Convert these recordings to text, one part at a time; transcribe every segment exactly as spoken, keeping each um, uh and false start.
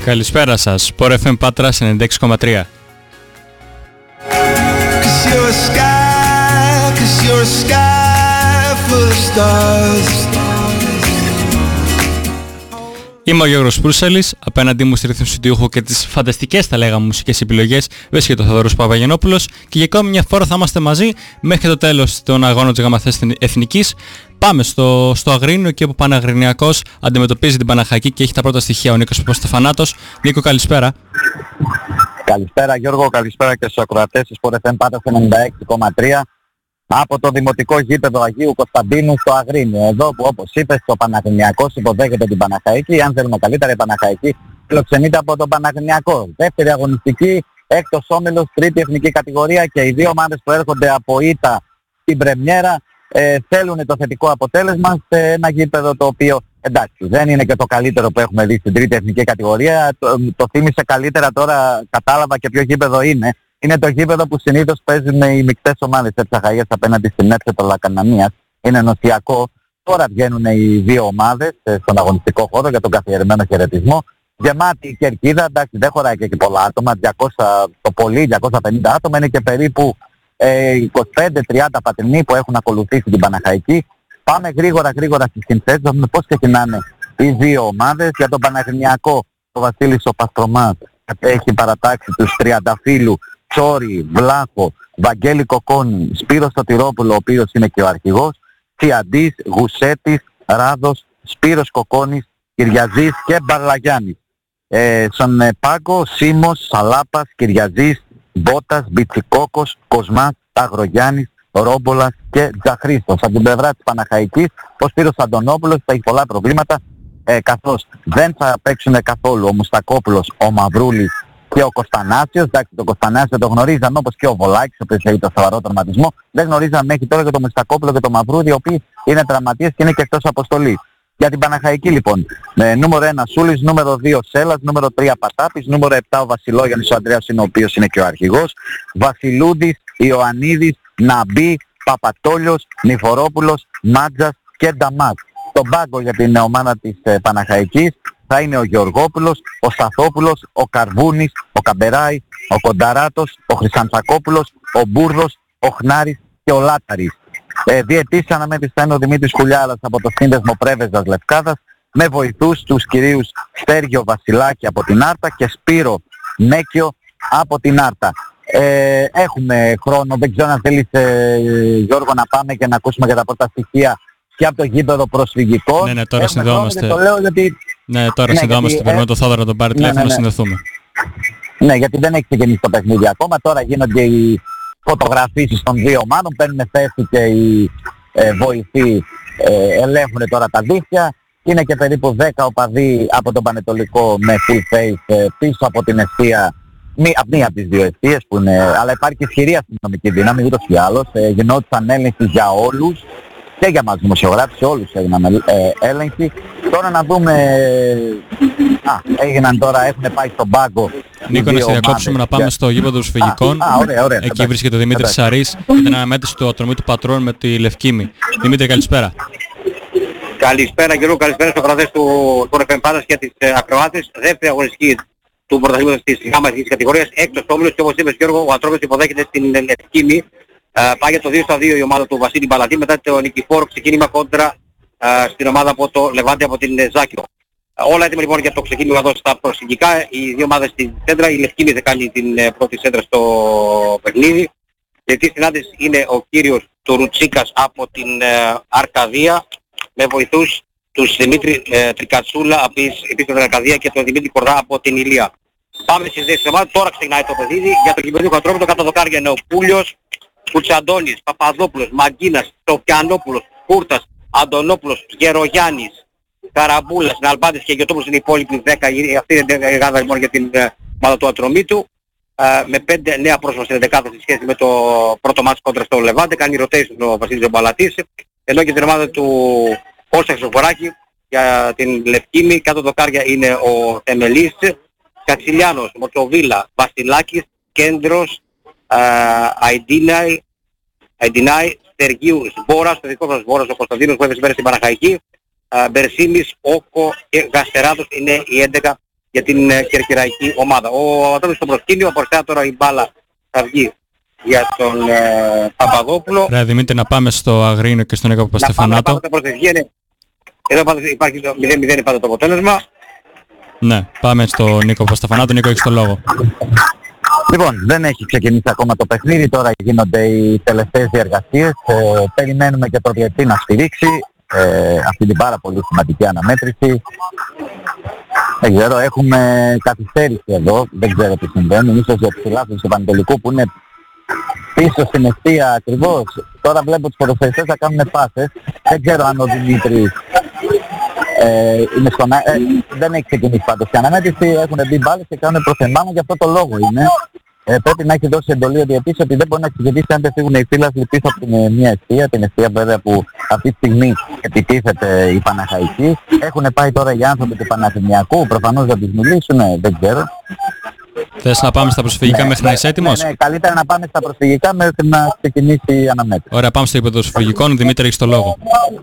Καλησπέρα σας. Sport εφ εμ Πάτρας ενενήντα έξι κόμμα τρία. Είμαι ο Γιώργος Προύσαλης, απέναντί μου στη ρύθμιση του ήχου και τις φανταστικές, θα λέγαμε, μουσικές επιλογές βρίσκεται ο Θοδωρός Παπαγενόπουλος και για ακόμη μια φορά θα είμαστε μαζί μέχρι το τέλος των αγώνων της ΓΑΜΑΘΕΣ Εθνικής. Πάμε στο, στο Αγρίνιο, εκεί όπου Παναγρινιακός αντιμετωπίζει την Παναχαϊκή και έχει τα πρώτα στοιχεία ο Νίκος Παπαστεφανάτος. Νίκο, καλησπέρα. Καλησπέρα Γιώργο, καλησπέρα και στους ακροατές της Sport εφ εμ Πάτρας ενενήντα έξι κόμμα τρία από το Δημοτικό Γήπεδο Αγίου Κωνσταντίνου στο Αγρίνιο. Εδώ που, όπως είπες, ο Παναγρινιακός υποδέχεται την Παναχαϊκή. Αν θέλουμε καλύτερα, η Παναχαϊκή φιλοξενείται από τον Παναγρινιακό. Δεύτερη αγωνιστική, έκτος όμιλος, τρίτη εθνική κατηγορία και οι δύο ομάδες που έρχονται από ήττα στην πρεμιέρα ε, θέλουν το θετικό αποτέλεσμα σε ένα γήπεδο το οποίο, εντάξει, δεν είναι και το καλύτερο που έχουμε δει στην τρίτη εθνική κατηγορία. Το, το θύμισε καλύτερα τώρα, κατάλαβα και ποιο γήπεδο είναι. Είναι το γήπεδο που συνήθως παίζουν οι μεικτές ομάδες της Αχαΐας απέναντι στην Έψετο Λακαναμίας. Είναι νοσιακό. Τώρα βγαίνουν οι δύο ομάδες στον αγωνιστικό χώρο για τον καθιερμένο χαιρετισμό. Γεμάτη η κερκίδα, εντάξει, δεν χωράει και, και πολλά άτομα, διακόσια το πολύ, διακόσια πενήντα άτομα. Είναι και περίπου ε, είκοσι πέντε τριάντα πατρινοί που έχουν ακολουθήσει την Παναχαϊκή. Πάμε γρήγορα γρήγορα στις συνθέσεις, θα δούμε πώς ξεκινάνε οι δύο ομάδες. Για τον Παναγρινιακό, ο Βασίλης ο Παστρομάς έχει παρατάξει τους Τριανταφύλου, Τσόρι, Βλάχο, Βαγγέλη Κοκόνη, Σπύρο Στοτηρόπουλο, ο οποίος είναι και ο αρχηγός, Τσιαντής, Γουσέτης, Ράδος, Σπύρος Κοκόνης, Κυριαζής και Μπαρλαγιάννης. Ε, στον ε, πάγκο, Σίμος, Σαλάπας, Κυριαζής, Μπότας, Μπιτσικόκος, Κοσμάς, Αγρογιάννης, Ρόμπολας και Τζαχρίστος. Από την πλευρά της Παναχαϊκής, ο Σπύρος Αντωνόπουλος θα έχει πολλά προβλήματα, ε, καθώς δεν θα παίξουν καθόλου ο Μουστακόπουλος, ο Μαυρούλης και ο Κωνστανάσιος. Εντάξει, τον Κωνστανάσιο το γνωρίζαμε, όπως και ο Βολάκης, ο οποίος έχει το σοβαρό τραυματισμό. Δεν γνωρίζαμε μέχρι τώρα και τον Μουστακόπουλο και τον Μαυρούλη, οι οποίοι είναι τραυματίες και είναι και εκτός αποστολής. Για την Παναχαϊκή λοιπόν, ε, νούμερο ένα Σούλης, νούμερο δύο Σέλας, νούμερο τρία Πατάπης, νούμερο επτά ο Βασιλόγιαννης, ο Ανδρέας είναι ο οποίος είναι και ο αρχηγός, Βασιλούδης, Ιωαννίδης, Ναμπή, Παπατόλιος, Νιφορόπουλος, Μάτζας και Νταμάτ. Τον πάγκο για την ομάδα της ε, Παναχαϊκής θα είναι ο Γεωργόπουλος, ο Σταθόπουλος, ο Καρβούνης, ο Καμπεράη, ο Κονταράτος, ο Χρυσανθακόπουλος, ο Μπούρδος, ο Χνάρης και ο Λάταρης. Ε, διετής αναμέτρηση θα είναι ο Δημήτρης Κουλιάλας από το σύνδεσμο Πρέβεζας Λευκάδας, με βοηθούς τους κυρίους Στέργιο Βασιλάκη από την Άρτα και Σπύρο Νέκιο από την Άρτα. Ε, έχουμε χρόνο, δεν ξέρω αν θέλεις ε, Γιώργο να πάμε και να ακούσουμε για τα πρώτα στοιχεία και από το γήπεδο προσφυγικό. Ναι, ναι, τώρα συνδεόμαστε. Το λέω γιατί... Ναι, τώρα ναι, συνδεόμαστε, περιμένουμε το Θόδωρο να τον πάρει τηλέφωνο, ναι, ναι, να συνδεθούμε. Ναι, γιατί δεν έχει ξεκινήσει το παιχνίδι ακόμα, τώρα γίνονται οι φωτογραφίσεις των δύο ομάδων, παίρνουν θέση και οι ε, βοηθοί ε, ελέγχουν τώρα τα δίχτυα. Είναι και περίπου δέκα οπαδοί από τον Πανετολικό με full face ε, πίσω από την εστία, από μία από τις δύο εστίες που είναι, αλλά υπάρχει ισχυρή αστυνομική δύναμη ούτως ή άλλως, ε, γινόντουσαν έλεγχοι για όλους και για μας δημοσιογράφους, σε όλους έγιναν ε, έλεγχοι. Τώρα να δούμε, α, έγιναν τώρα, έχουν πάει στον πάγκο. Νίκο, να σε διακόψουμε να πάμε για... στο γήπεδο των Σφυγικών. Α, α, ωραία, ωραία, εκεί εντάξει, βρίσκεται ο Δημήτρης Σαρής με την αναμέτρηση του ατρωμίτου Πατρών με τη Λευκήμη. Δημήτρη, καλησπέρα. Καλησπέρα Γιώργο, καλησπέρα στους ακροατές του Sport εφ εμ Πάτρας και τις ε, ακροάτες. Δεύτερη αγωνιστική του πρωταθλήματος της ΓΑΜΑ εθνικής κατηγορίας, έκτος όμιλος και όπως είπες Γιώργο, ο Ατρόμητος υποδέχεται στην Λευκήμη. Uh, πάει για το δύο στα δύο η ομάδα του Βασίλη Μπαλατή μετά το νικηφόρο ξεκίνημα κόντρα uh, στην ομάδα από το Λεβάντι από την Ζάκηρο. Uh, όλα έτοιμα λοιπόν για το ξεκίνημα εδώ στα προσφυγικά. Οι δύο ομάδες στην σέντρα, η Λευκήμη θα κάνει την uh, πρώτη σέντρα στο παιχνίδι. Γιατί συνάντηση είναι ο κύριος του Ρουτσίκας από την uh, Αρκαδία με βοηθούς τους Δημήτρη uh, Τρικατσούλα επίσης από την Αρκαδία και τον Δημήτρη Κορδά από την Ηλία. Πάμε στις δύο ομάδες, τώρα ξεκινάει το παιχνίδι για το κυπεδικό Ατρόμητο. Κάτω δοκάρια είναι ο Πούλιος, Κουτσαντώνης, Παπαδόπουλος, Μαγκίνας, Τοφιανόπουλος, Κούρτας, Αντωνόπουλος, Γερογιάννης, Καραμπούλας, Ναλμπάντης και Γετόπουλος είναι οι υπόλοιποι δέκα. Αυτή είναι η γάδα λοιπόν για την ομάδα του Ατρομήτου. Uh, με πέντε νέα πρόσωπα στην δεκάδα σε σχέση με το πρώτο μάτς κόντρα στο Λεβάντε. Κάνει rotation ο Βασίλης Μπαλατής. Ενώ και την ομάδα του Κώστα Χρυσοφοράκη για την Λευκήμη. Κάτω δοκάρια είναι ο Θεμελής, Κατσιλιάνος, Μοτσοβίλα, Βασιλάκης, Κέντρος, Αϊντινάη, Αϊντινάη, Στεργίου, Σμπόρας, το δικό μας Σμπόρας, ο Κωνσταντίνος που έφεσε πέρα στην Παναχαϊκή, Μπερσίμης, Όκο και Γαστεράτος είναι οι έντεκα για την ε, κερκυραϊκή ομάδα. Ο Ατρόμητος στο προσκήνιο, από τώρα η μπάλα θα βγει για τον ε, Παπαδόπουλο. Ρε Δημήτρη, να πάμε στο Αγρίνιο και στον Νίκο Παπαστεφανάτο. Να πάμε, πάμε, εδώ πάντα υπάρχει το μηδέν μηδέν πάντα το αποτέλεσμα. Ναι, πάμε στο Νίκο Παπαστεφανάτο. Νίκο, έχεις το λόγο. Λοιπόν, δεν έχει ξεκινήσει ακόμα το παιχνίδι, τώρα γίνονται οι τελευταίες διεργασίες. Ε, περιμένουμε και το διαιτητή να στηρίξει ε, αυτή την πάρα πολύ σημαντική αναμέτρηση. Δεν ξέρω, έχουμε καθυστέρηση εδώ, δεν ξέρω τι συμβαίνει, ίσως για τους λάθος του Πανετολικού που είναι πίσω στην ευθεία ακριβώς. Τώρα βλέπω τους ποδοσφαιριστές να κάνουν πάσες. Δεν ξέρω αν ο Δημήτρης ε, είναι στον, ε, δεν έχει ξεκινήσει πάντως η αναμέτρηση, έχουν μπει μπάλες και κάνουν προθεμάνα, γι' αυτό το λόγο είναι. Ε, πρέπει να έχει δώσει εντολή ο διαιτητής ότι δεν μπορεί να ξεκινήσει αν δεν φύγουν οι φύλαθλοι πίσω από την ε, μια ευθεία, την ευθεία βέβαια που αυτή τη στιγμή επιτίθεται η Παναχαϊκή. Έχουν πάει τώρα οι άνθρωποι του Παναθηναϊκού, προφανώς δεν τους μιλήσουν, ε, δεν ξέρω. Θες να πάμε στα προσφυγικά ναι, μέχρι να είσαι έτοιμος? Ναι, ναι, καλύτερα να πάμε στα προσφυγικά μέχρι να ξεκινήσει η αναμέτρηση. Ωραία, πάμε στο επίπεδο προσφυγικών. Δημήτρη, έχεις το λόγο.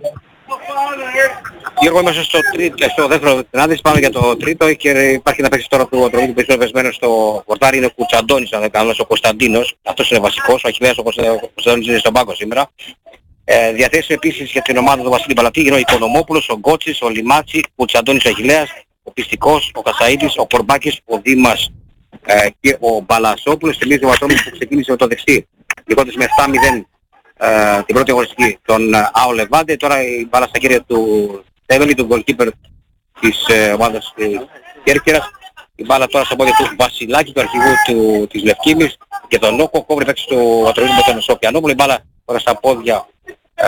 Γιώργο, μέσα στο, τρίτο, στο δεύτερο τενάδης, πάμε για το τρίτο και υπάρχει ένα παίκτης τώρα του Ατρομήτου που είναι βεσμένος στο πορτάρι, είναι ο Κουτσαντώνης, αν δεν κάνω, ο Κωνσταντίνος, αυτός είναι βασικός, ο Αχιλλέας ο Κωνσταντίνος είναι στον πάγκο σήμερα. Ε, διαθέσιμο επίσης για την ομάδα του Βασίλη Παλατή, είναι ο Οικονομόπουλος, ο Γκότσης, ο Λιμάτσι, ο Κουτσαντώνης ο Αχιλλέας, ο Πιστικός, ο Κασαΐδης, ο Κορμπάκης, ο Δήμας ε, και ο Μπαλασόπουλος. Θυμίζει ο Ατρόμητος που ξεκίνησε με το δεξί, νικώντας με επτά μηδέν ε, την πρώτη αγωνιστική τον Άο Λεβάντε. Τώρα η μπάλα στα χέρια του Έμελη, του goalkeeper της ε, ομάδας της Κέρκυρας. Η μπάλα τώρα στα πόδια του Βασιλάκη, του αρχηγού του, της Λευκήμης και τον Νόκο. Κόβρει παίκτης του Ατρομήτου με τον Σοπιανόπουλο. Η μπάλα τώρα στα πόδια ε,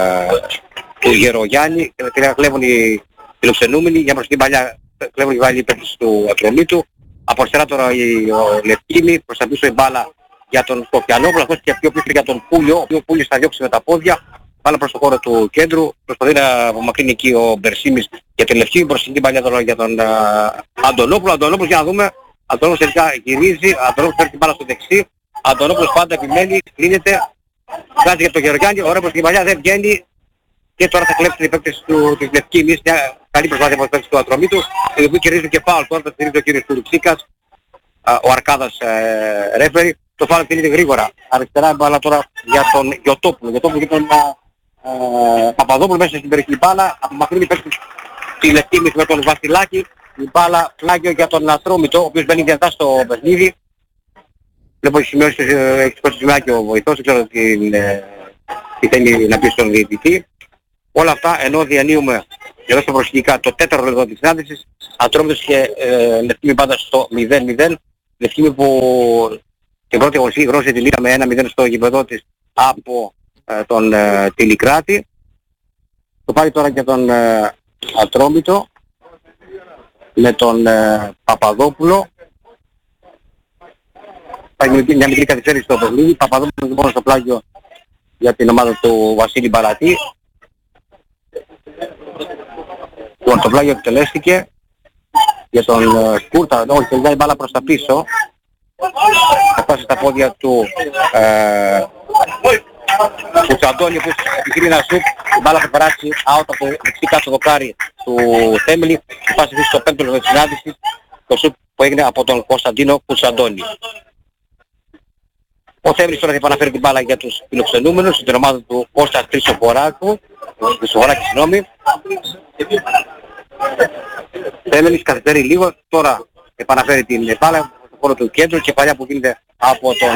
του Γερογιάννη. Και τελικά κλέβουν οι φιλοξενούμενοι. Για μπροστά την παλιά κλέβουν οι βάλοι παίκτης του Ατρομήτου. Από αριστερά τώρα η ο Λευκήμη. Προς τα πίσω η μπάλα για τον Σοπιανόπουλο. Αυτός και πιο πίσω για τον Πούλιο. Ο Πούλιος θα διώξει με τα πόδια. Πάλι προς το χώρο του κέντρου, προσπαθεί να απομακρύνει εκεί ο Μπερσίμης για την Λευκή, μπροστά την παλιά τώρα για τον uh, Αντωνόπουλο. Αντωνόπουλος, για να δούμε, Αντωνόπουλος τελικά γυρίζει, Αντωνόπουλος φέρει την μπάλα στο δεξί, Αντωνόπουλος πάντα επιμένει, κλείνεται, βγάζει για τον Γεωργιάννη, ωραία προς την παλιά, δεν βγαίνει και τώρα θα κλέψουν οι παίκτες του, της Λευκήμης, μια καλή προσπάθεια από τους παίκτες του Ατρομήτου, οι οποίοι κερδίζουν και φάουλ, τώρα θα στηρίζει ο κύριος Τουρουψίκας, ο Αρκάδας ε, ρέφερι, το φάουλ κερδίζει γρήγορα, αριστερά μπάλα τώρα για τον Γιωτόπουλο, Γιωτόπουλο για τον Uh, Παπαδόπουλο μέσα στην περιοχή μπάλα, απομακρύνει παίκτης τη Λευκήμης με τον Βασιλάκη, η μπάλα πλάγιο για τον Ατρόμητο, ο οποίος μπαίνει δυνατά στο παιχνίδι. Βλέπω έχει σημειώσει, έχει σηκώσει σημειάκι ο βοηθός, δεν ξέρω τι, τι θέλει να πει στον διαιτητή. Όλα αυτά ενώ διανύουμε εδώ στο προσχητικά το τέταρτο λεπτό της συνάντησης, Ατρόμητος και ε, Λευκήμη πάντα στο μηδέν μηδέν, Λευκήμη που την πρώτη αγωνιστική γνώρισε τη Λίγα με ένα μηδέν στο γηπεδό της από τον ε, Τηλικράτη. Το πάρει τώρα και τον ε, Ατρόμητο με τον ε, Παπαδόπουλο. Υπάρχει μια μικρή καθυστέρηση στο παιχνίδι. Παπαδόπουλο λοιπόν στο πλάγιο για την ομάδα του Βασίλη Μπαρατή. Λοιπόν, το πλάγιο εκτελέστηκε για τον ε, Σκούρτα. Όχι, τελικά η μπάλα προς τα πίσω. Θα φτάσει στα πόδια του ε, ο Τσαντώνη, ο οποίος επιχειρεί ένα σουτ, η μπάλα θα περάσει out από το δεξί κάτω δοκάρι του Θέμελη και πάσει στο πέμπτο λεπτό της συνάντησης, το σουτ που έγινε από τον Κωνσταντίνο Κουτσαντώνη. Ο Θέμελης τώρα θα επαναφέρει την μπάλα για τους φιλοξενούμενους, στην ομάδα του Κώστα Χρυσοφοράκου, Χρυσοφοράκη συγγνώμη. Θέμελης καθυστερεί λίγο, τώρα επαναφέρει την μπάλα στο χώρο του κέντρου και παλιά που γίνεται από τον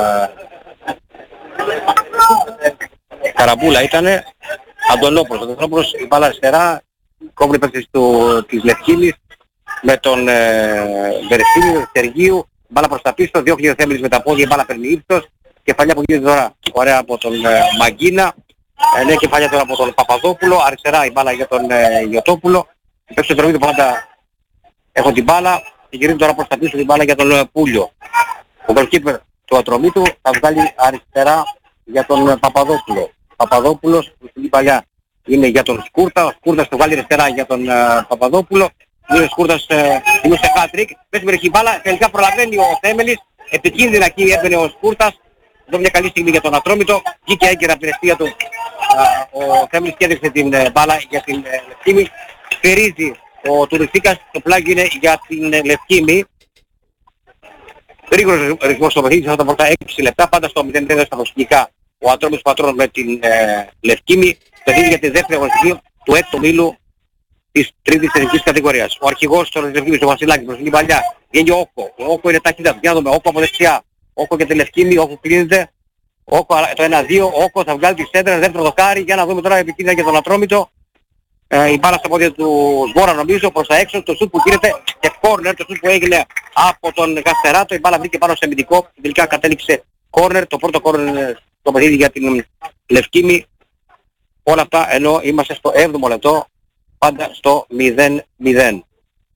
Καραμπούλα ήτανε, Αντωνόπουλος. Ο Αντωνόπουλος η μπάλα αριστερά, κόβει παίκτης της Λευκήμης με τον Βερεσίνη, Σεργίου, μπάλα προς τα πίσω, διώχνει ο Θέμελης με τα πόδια, η μπάλα παίρνει ύψος, κεφαλιά που γίνεται τώρα ωραία από τον ε, Μαγκίνα, ε, ναι, κεφαλιά τώρα από τον Παπαδόπουλο, αριστερά η μπάλα για τον ε, Γιωτόπουλο, οι παίκτες του Ατρομήτου πάντα έχουν την μπάλα και γυρίζουν τώρα προς τα πίσω την μπάλα για τον ε, Πούλιο. Ο goalkeeper του Ατρομήτου θα βγάλει αριστερά για τον Παπαδόπουλο. Παπαδόπουλος που στην παλιά είναι για τον Σκούρτα, ο Σκούρτας το βγάλει αριστερά για τον uh, Παπαδόπουλο. Είναι ο Σκούρτας uh, είναι σε hat-trick, μέσα στην μπάλα, τελικά προλαβαίνει ο Θέμελης, επικίνδυνα εκεί έμπαινε ο Σκούρτας. Εδώ μια καλή στιγμή για τον Ατρόμητο, βγήκε έγκαιρα από την αιστεία του uh, ο Θέμελης και έδειξε την uh, μπάλα για την Λευκήμη. Uh, Σφυρίζει ο Τουριστίκας, το πλάγιο είναι για την Λευκήμη. Γρήγορος ρυθμός στο παιχνίδι, θα τα πρώτα έξι λεπτά, πάντα στο μηδέν μηδέν στα προσωπικά. Ο Ατρόμητος Πατρών με την ε, Λευκήμη, παιχνίδι για τη δεύτερη αγωνιστική του έκτου μήλου της τρίτης εθνικής κατηγορίας. Ο αρχηγός της Λευκήμης, ο Βασιλάκης, προς την παλιά, βγαίνει ο Όκο. Ο Όκο είναι ταχύτητα, για να δούμε, Όκο από δεξιά. Όκο και τη Λευκήμη, Όκο κλείνεται. Όκο το ένα δύο, Όκο θα βγάλει τη σέντρα, δεύτερο δοκάρι, για να δούμε τώρα επικίνδυνα για τον Ατρόμητο. Ε, η μπάλα στα πόδια του Σβόρα νομίζω, προς τα έξω, το σουτ που γίνεται και κόρνερ, το σουτ που έγινε από τον Καστεράτο, η μπάλα βρήκε πάνω σε αμυντικό, τελικά κατέληξε κόρνερ, το πρώτο κόρνερ το παιχνίδι για την Λευκήμη. Όλα αυτά ενώ είμαστε στο έβδομο λεπτό, πάντα στο μηδέν μηδέν.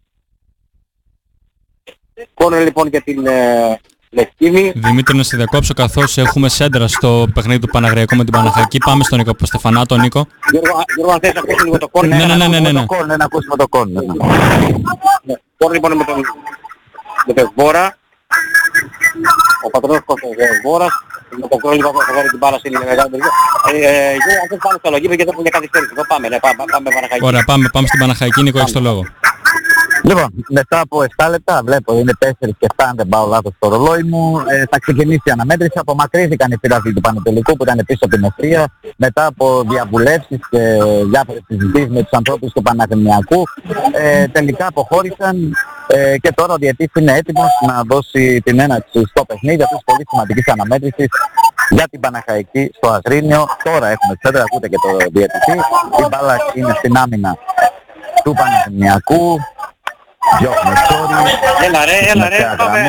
Κόρνερ λοιπόν για την ε, Λευκήμη. Δημήτρη, να σε διακόψω καθώς έχουμε σέντρα στο παιχνίδι του Παναγραϊκού με την Παναχαϊκή. Πάμε στον Νίκο Στεφανάτο. Νίκο. Γιώργο, Γιώργο, αν θες να ακούσεις λίγο το κόρνερ. Ναι, ναι, ναι, ναι, ναι, ναι. Να ακούσουμε το κόρνερ. Κόρνερ λοιπόν με τον, με τον Βόρα. Ο πατρός Κώστας Βόρας. Με τον κόρνερ λοιπόν θα βάλει την μπάλα στην μεγάλη περιοχή. Γιώργο, αν θες πάμε στο λογίδι γιατί έχουμε καθυστέρηση. Εδώ πάμε, ναι, πάμε, πάμε Παναχαϊκή. Ωραία, πάμε, πάμε στην Παναχαϊκή. Νίκο, έχεις το λόγο. Λοιπόν, μετά από επτά λεπτά, βλέπω είναι τέσσερα και επτά, αν δεν πάω λάθος στο ρολόι μου, ε, θα ξεκινήσει η αναμέτρηση. Απομακρύνθηκαν οι πειρατοί του Πανετολικού που ήταν πίσω από την ευθεία, μετά από διαβουλεύσεις και διάφορες συζητήσεις με τους ανθρώπους του Παναθηναϊκού. Ε, τελικά αποχώρησαν ε, και τώρα ο διαιτής είναι έτοιμος να δώσει την έναρξη στο παιχνίδι αυτής της πολύ σημαντικής αναμέτρησης για την Παναχαϊκή στο Αγρίνιο. Τώρα έχουμε σέντρα, ακούτε και το διαιτητή. Η μπάλα είναι στην άμυνα του Παναθηναϊκού. Διώχνει σόρι. Έλα ρε, έλα ρε, πάμε.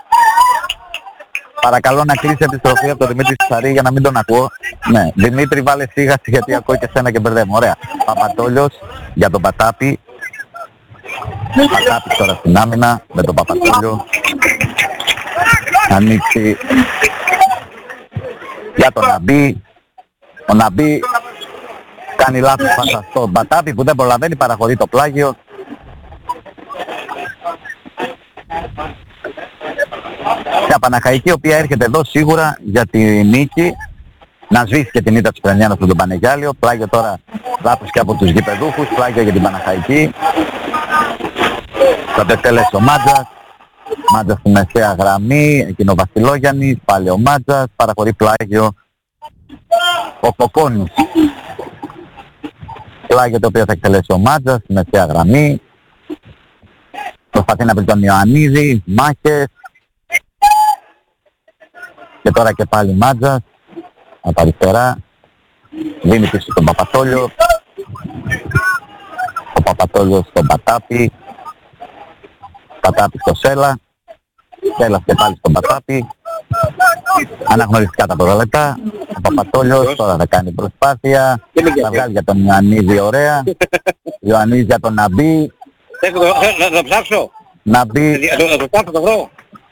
Παρακαλώ να κλείσει επιστροφή από τον Δημήτρη Σαρή για να μην τον ακούω. Ναι, Δημήτρη βάλε σίγαση γιατί ακούω και σένα και μπερδεύω. Ωραία. Παπατόλιος για τον Πατάπη. Πατάπη τώρα στην άμυνα με τον Παπατόλιο. Ανοίξει για τον Ναμπή. Ο Ναμπή κάνει λάθος πάσα στον Πατάπη που δεν προλαβαίνει, παραχωρεί το πλάγιο. Μια Παναχαϊκή η οποία έρχεται εδώ σίγουρα για τη νίκη, να σβήσει και την ήττα της Πρενιάνας από τον Πανεγιάλιο. Πλάγιο τώρα λάθος και από τους γηπεδούχους, πλάγιο για την Παναχαϊκή. Θα το εκτελέσει ο Μάτζας. Μάτζας στη μεσαία γραμμή, εκείνο ο Βασιλόγιαννης, πάλι ο Μάτζας, παραχωρεί πλάγιο ο Κοκόνης. Πλάγιο το οποίο θα εκτελέσει ο Μάτζας στη μεσαία γραμμή. Προσπαθεί να βρει τον Ιωαννίδη, μάχες. Και τώρα και πάλι Μάτζας, από αριστερά, δίνει πίσω τον Παπατόλιο. Ο Παπατόλιος στον Πατάπη. Πατάπη στο Σέλα. Σέλα και πάλι στον Πατάπη. Αναγνωριστικά τα πρώτα λεπτά. Ο Παπατόλιος τώρα θα κάνει προσπάθεια. Θα βγάλει για τον Ιωαννίδη ωραία. Ιωαννίδη για τον Ναμπή. Να το ψάξω. Ναμπή. Να το ψάξω, το βρω.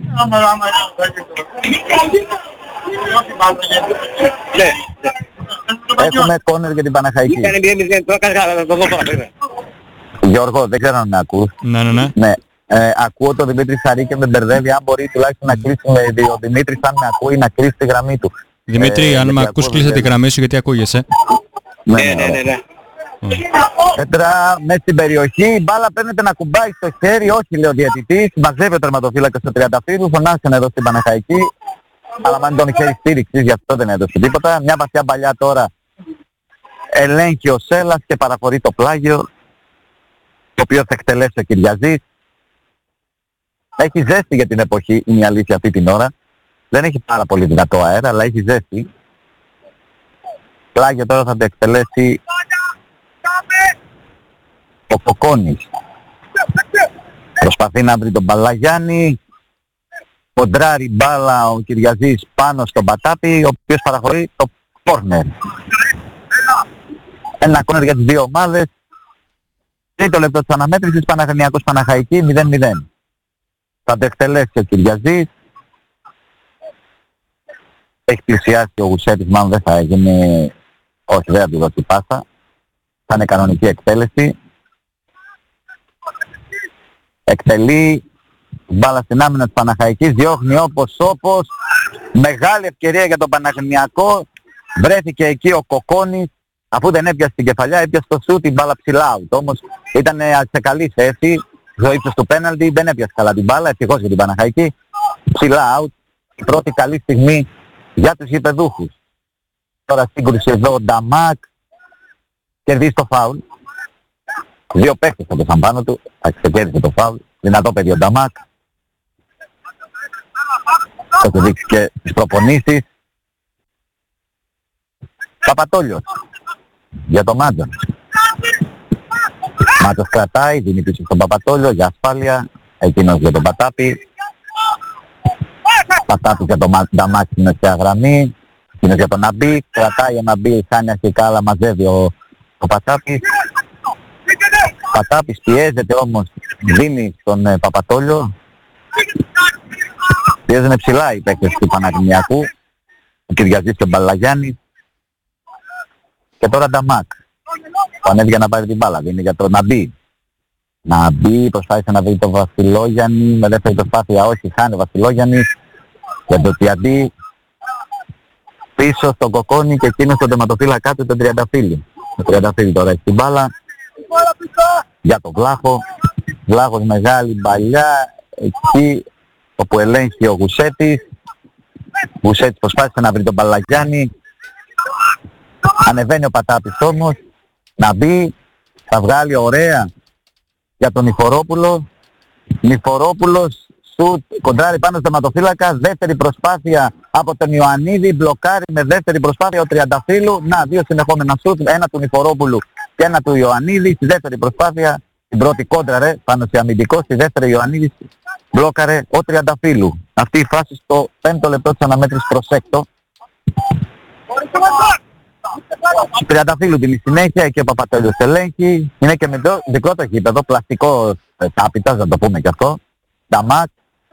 Ναι. Έχουμε κόρνερ για την Παναχαϊκή. Ήταν μηδέν μηδέν, τώρα κάτσε το δω τώρα. Γιώργο, δεν ξέρω αν με ακούς. Ναι, ναι, ναι. Ναι. Ε, ακούω τον Δημήτρη Σαρή και με μπερδεύει, αν μπορεί τουλάχιστον να κλείσει, ο Δημήτρης αν με ακούει να κλείσει τη γραμμή του. Δημήτρη, ε, αν με ακούς κλείσε τη γραμμή σου γιατί ακούγεσαι. Ναι, ναι, ναι, ναι. Έντρα μέσα στην περιοχή, η μπάλα παίρνεται να κουμπάει στο χέρι, όχι λέει ο διαιτητής, μαζεύει ο τερματοφύλακας στο τριανταφύλλου, φωνάσαν εδώ στην Παναχαϊκή, αλλά μάλλον τον χέρι στήριξης, γι' αυτό δεν έδωσε τίποτα. Μια βαθιά παλιά τώρα ελέγχει ο Σέλας και παραχωρεί το πλάγιο, το οποίο θα εκτελέσει ο Κυριαζής. Έχει ζέστη για την εποχή, είναι η αλήθεια αυτή την ώρα. Δεν έχει πάρα πολύ δυνατό αέρα, αλλά έχει ζέστη. Πλάγιο τώρα θα το εκτελέσει ο Κοκόνης. Προσπαθεί να βρει τον Παλαγιάννη. Κοντράρει μπάλα ο Κυριαζής πάνω στον Πατάπη, ο οποίος παραχωρεί το κόρνερ. Ένα κόρνερ για τις δύο ομάδες. Τρίτο λεπτό της αναμέτρησης, Παναθηναϊκός Παναχαϊκή μηδέν μηδέν. Θα το εκτελέσει ο Κυριαζής. Έχει πλησιάσει ο Γουσέτης, μάλλον δεν θα γίνει, όχι δεν θα του δώσει πάσα. Θα είναι κανονική εκτέλεση. Εκτελεί μπάλα στην άμυνα της Παναχαϊκής, διώχνει όπως όπως. Μεγάλη ευκαιρία για τον Παναθηναϊκό. Βρέθηκε εκεί ο Κοκόνης, αφού δεν έπιασε την κεφαλιά, έπιασε το σουτ, την μπάλα ψηλά out. Όμως ήταν σε καλή θέση, στο ύψος του πέναλτι, δεν έπιασε καλά την μπάλα, ευτυχώς για την Παναχαϊκή. Ψηλά out, η πρώτη καλή στιγμή για τους γηπεδούχους. Τώρα σύγκρουση εδώ ο Νταμάκ, κερδίζει το φάουλ. Δύο παίκτες θα το πάνω του, θα ξεκέρδισε το φάουλ. Δυνατό παιδί ο Νταμάκ. Θα του δείξει και τις προπονήσεις. Παπατόλιος για το Μάτζο. Μάτζος κρατάει, δίνει πίσω στον Παπατόλιο για ασφάλεια. Εκείνος για τον Πατάπη. Πατάπη για τον Νταμάκ στην μεσαία γραμμή. Εκείνος για τον Ναμπί. Κρατάει ο Ναμπί, χάνει αρχικά αλλά μαζεύει ο, ο Πατάπης. Πατάπης πιέζεται όμως, δίνει στον ε, Παπατόλιο. Πιέζανε ψηλά οι παίκτες του Παναθηναϊκού. Ο Κυριαζής και ο Μπαλαγιάννης. Και τώρα Νταμάκ. Που ανέβηκε να πάρει την μπάλα, δίνει για τον Ναμπί. Ναμπί προσπάθησε να βρει τον Βασιλόγιαννη, με δεύτερη προσπάθεια όχι, χάνει ο Βασιλόγιαννης. Για τον Τιαντή. Πίσω στον Κοκόνη και εκείνος στον τερματοφύλακα του τον Τριανταφύλλη. Ο Τριανταφύλλη τώρα έχει την μπάλα. Για τον Βλάχο. Βλάχος μεγάλη μπαλιά. Εκεί όπου ελέγχει ο Γουσέτης. Γουσέτης προσπάθησε να βρει τον Παλαγιάννη. Ανεβαίνει ο Πατάπης όμως. Να μπει. Θα βγάλει ωραία για τον Νιφορόπουλο. Νιφορόπουλος σουτ κοντράρει πάνω στο τερματοφύλακα. Δεύτερη προσπάθεια από τον Ιωαννίδη. Μπλοκάρει με δεύτερη προσπάθεια ο Τριανταφύλλου. Να, δύο συνεχόμενα σουτ. Ένα του Νιφορόπουλου και ένα του Ιωαννίδη. Στη δεύτερη προσπάθεια, την πρώτη κόντρα ρε, πάνω σε αμυντικό. Στη δεύτερη Ιωαννίδη μπλόκαρε ο Τριανταφύλλου. Αυτή η φάση στο πέμπτο λεπτό της αναμέτρησης προς έκτο. Τριανταφύλλου την συνέχεια και ο Παπατέλιος ελέγχει. Είναι και με το δικό το γήπεδο, πλαστικό τάπητας, να το πούμε και αυτό. Νταμάκ.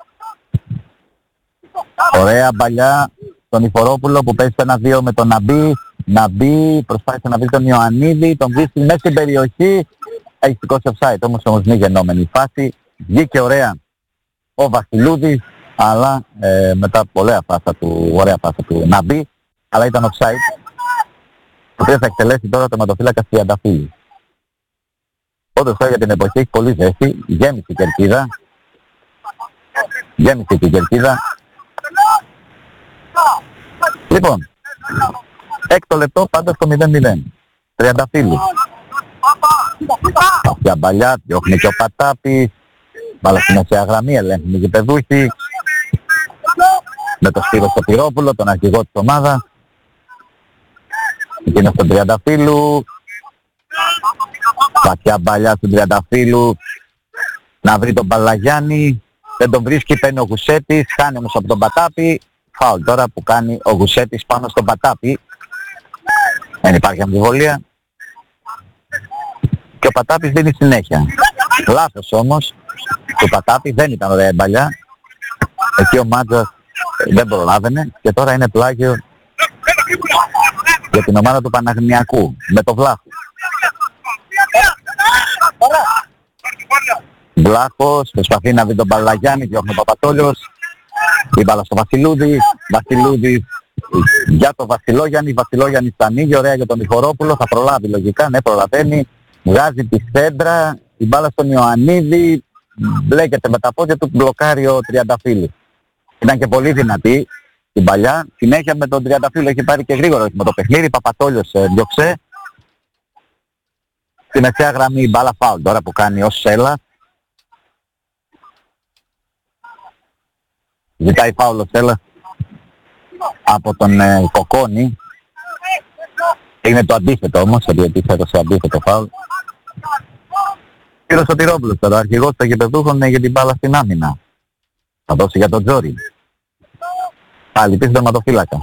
Ωραία μπαλιά στον Ιφορόπουλο που παίζει ένα δύο με τον Ναμπί. Ναμπί προσπάθησε να βρει τον Ιωαννίδη, τον βρίσκει μέσα στην περιοχή. Έχει σηκώσει offside όμως όμως μη γεννόμενη φάση. Βγήκε ωραία ο Βασιλούδης, αλλά ε, μετά ωραία φάσα του, ωραία φάσα του Ναμπί, αλλά ήταν offside. Το οποίο θα εκτελέσει τώρα το τερματοφύλακα Τριανταφύλλου. Όντως τώρα για την εποχή έχει πολύ ζέστη, γέμισε η κερκίδα. Γέμισε και η κερκίδα. Λοιπόν, έκτο λεπτό πάντα στο μηδέν μηδέν. Τριανταφύλλου. Αυτιά μπαλιά, διώχνει και ο Πατάπης. Μπάλα στη μεσαία γραμμή, ελέγχουν οι γηπεδούχοι. Με το Σπύρο στο Πυρόπουλο, τον αρχηγό της ομάδας. Εκείνος στον Τριανταφύλλου. Βαθιά μπαλιά στον Τριανταφύλλου. Να βρει τον Παλαγιάννη. Δεν τον βρίσκει, παίρνει ο Γουσέτης. Χάνει όμως από τον Πατάπη. Φάουλ τώρα που κάνει ο Γουσέτης πάνω στον Πατάπη. Δεν υπάρχει αμφιβολία. Και ο Πατάπης δίνει συνέχεια. Λάθος όμως του Πατάπη, δεν ήταν ωραία μπαλιά. Εκεί ο Μάτζας δεν προλάβαινε και τώρα είναι πλάγιο για την ομάδα του Παναθηναϊκού με το Βλάχο. Βλάχος προσπαθεί να βρει τον Παλαγιάννη, διώχνει ο Παπατόλιος. Η μπάλα στο Βασιλούδη. Βασιλούδη για τον Βασιλόγιαννη. Βασιλόγιαννη θα ανοίγει ωραία για τον Ιφορόπουλο. Θα προλάβει λογικά, ναι προλαβαίνει. Βγάζει τη σέντρα. Η μπάλα στον Ιωαννίδη. Μπλέκεται με τα πόδια του, μπλοκάρει ο Τριανταφύλλου. Ήταν και πολύ δυνατή την παλιά. Συνέχεια με τον Τριανταφύλλου έχει πάρει και γρήγορα με το παιχνίδι. Παπατόλιος ε, διώξε. Στη μεσαία γραμμή η μπάλα φάουλ τώρα που κάνει ο Σέλα. Ζητάει φάουλ ο Σέλα από τον ε, Κοκόνη. Είναι το αντίθετο όμως, γιατί έδωσε αντίθετο φάουλ. Κύριος Σωτηρόπουλος τώρα, ο αρχηγός των γηπεδούχων για την μπάλα στην άμυνα. Θα δώσει για τον Τζόρι. Πάλι πίσω τερματοφύλακα.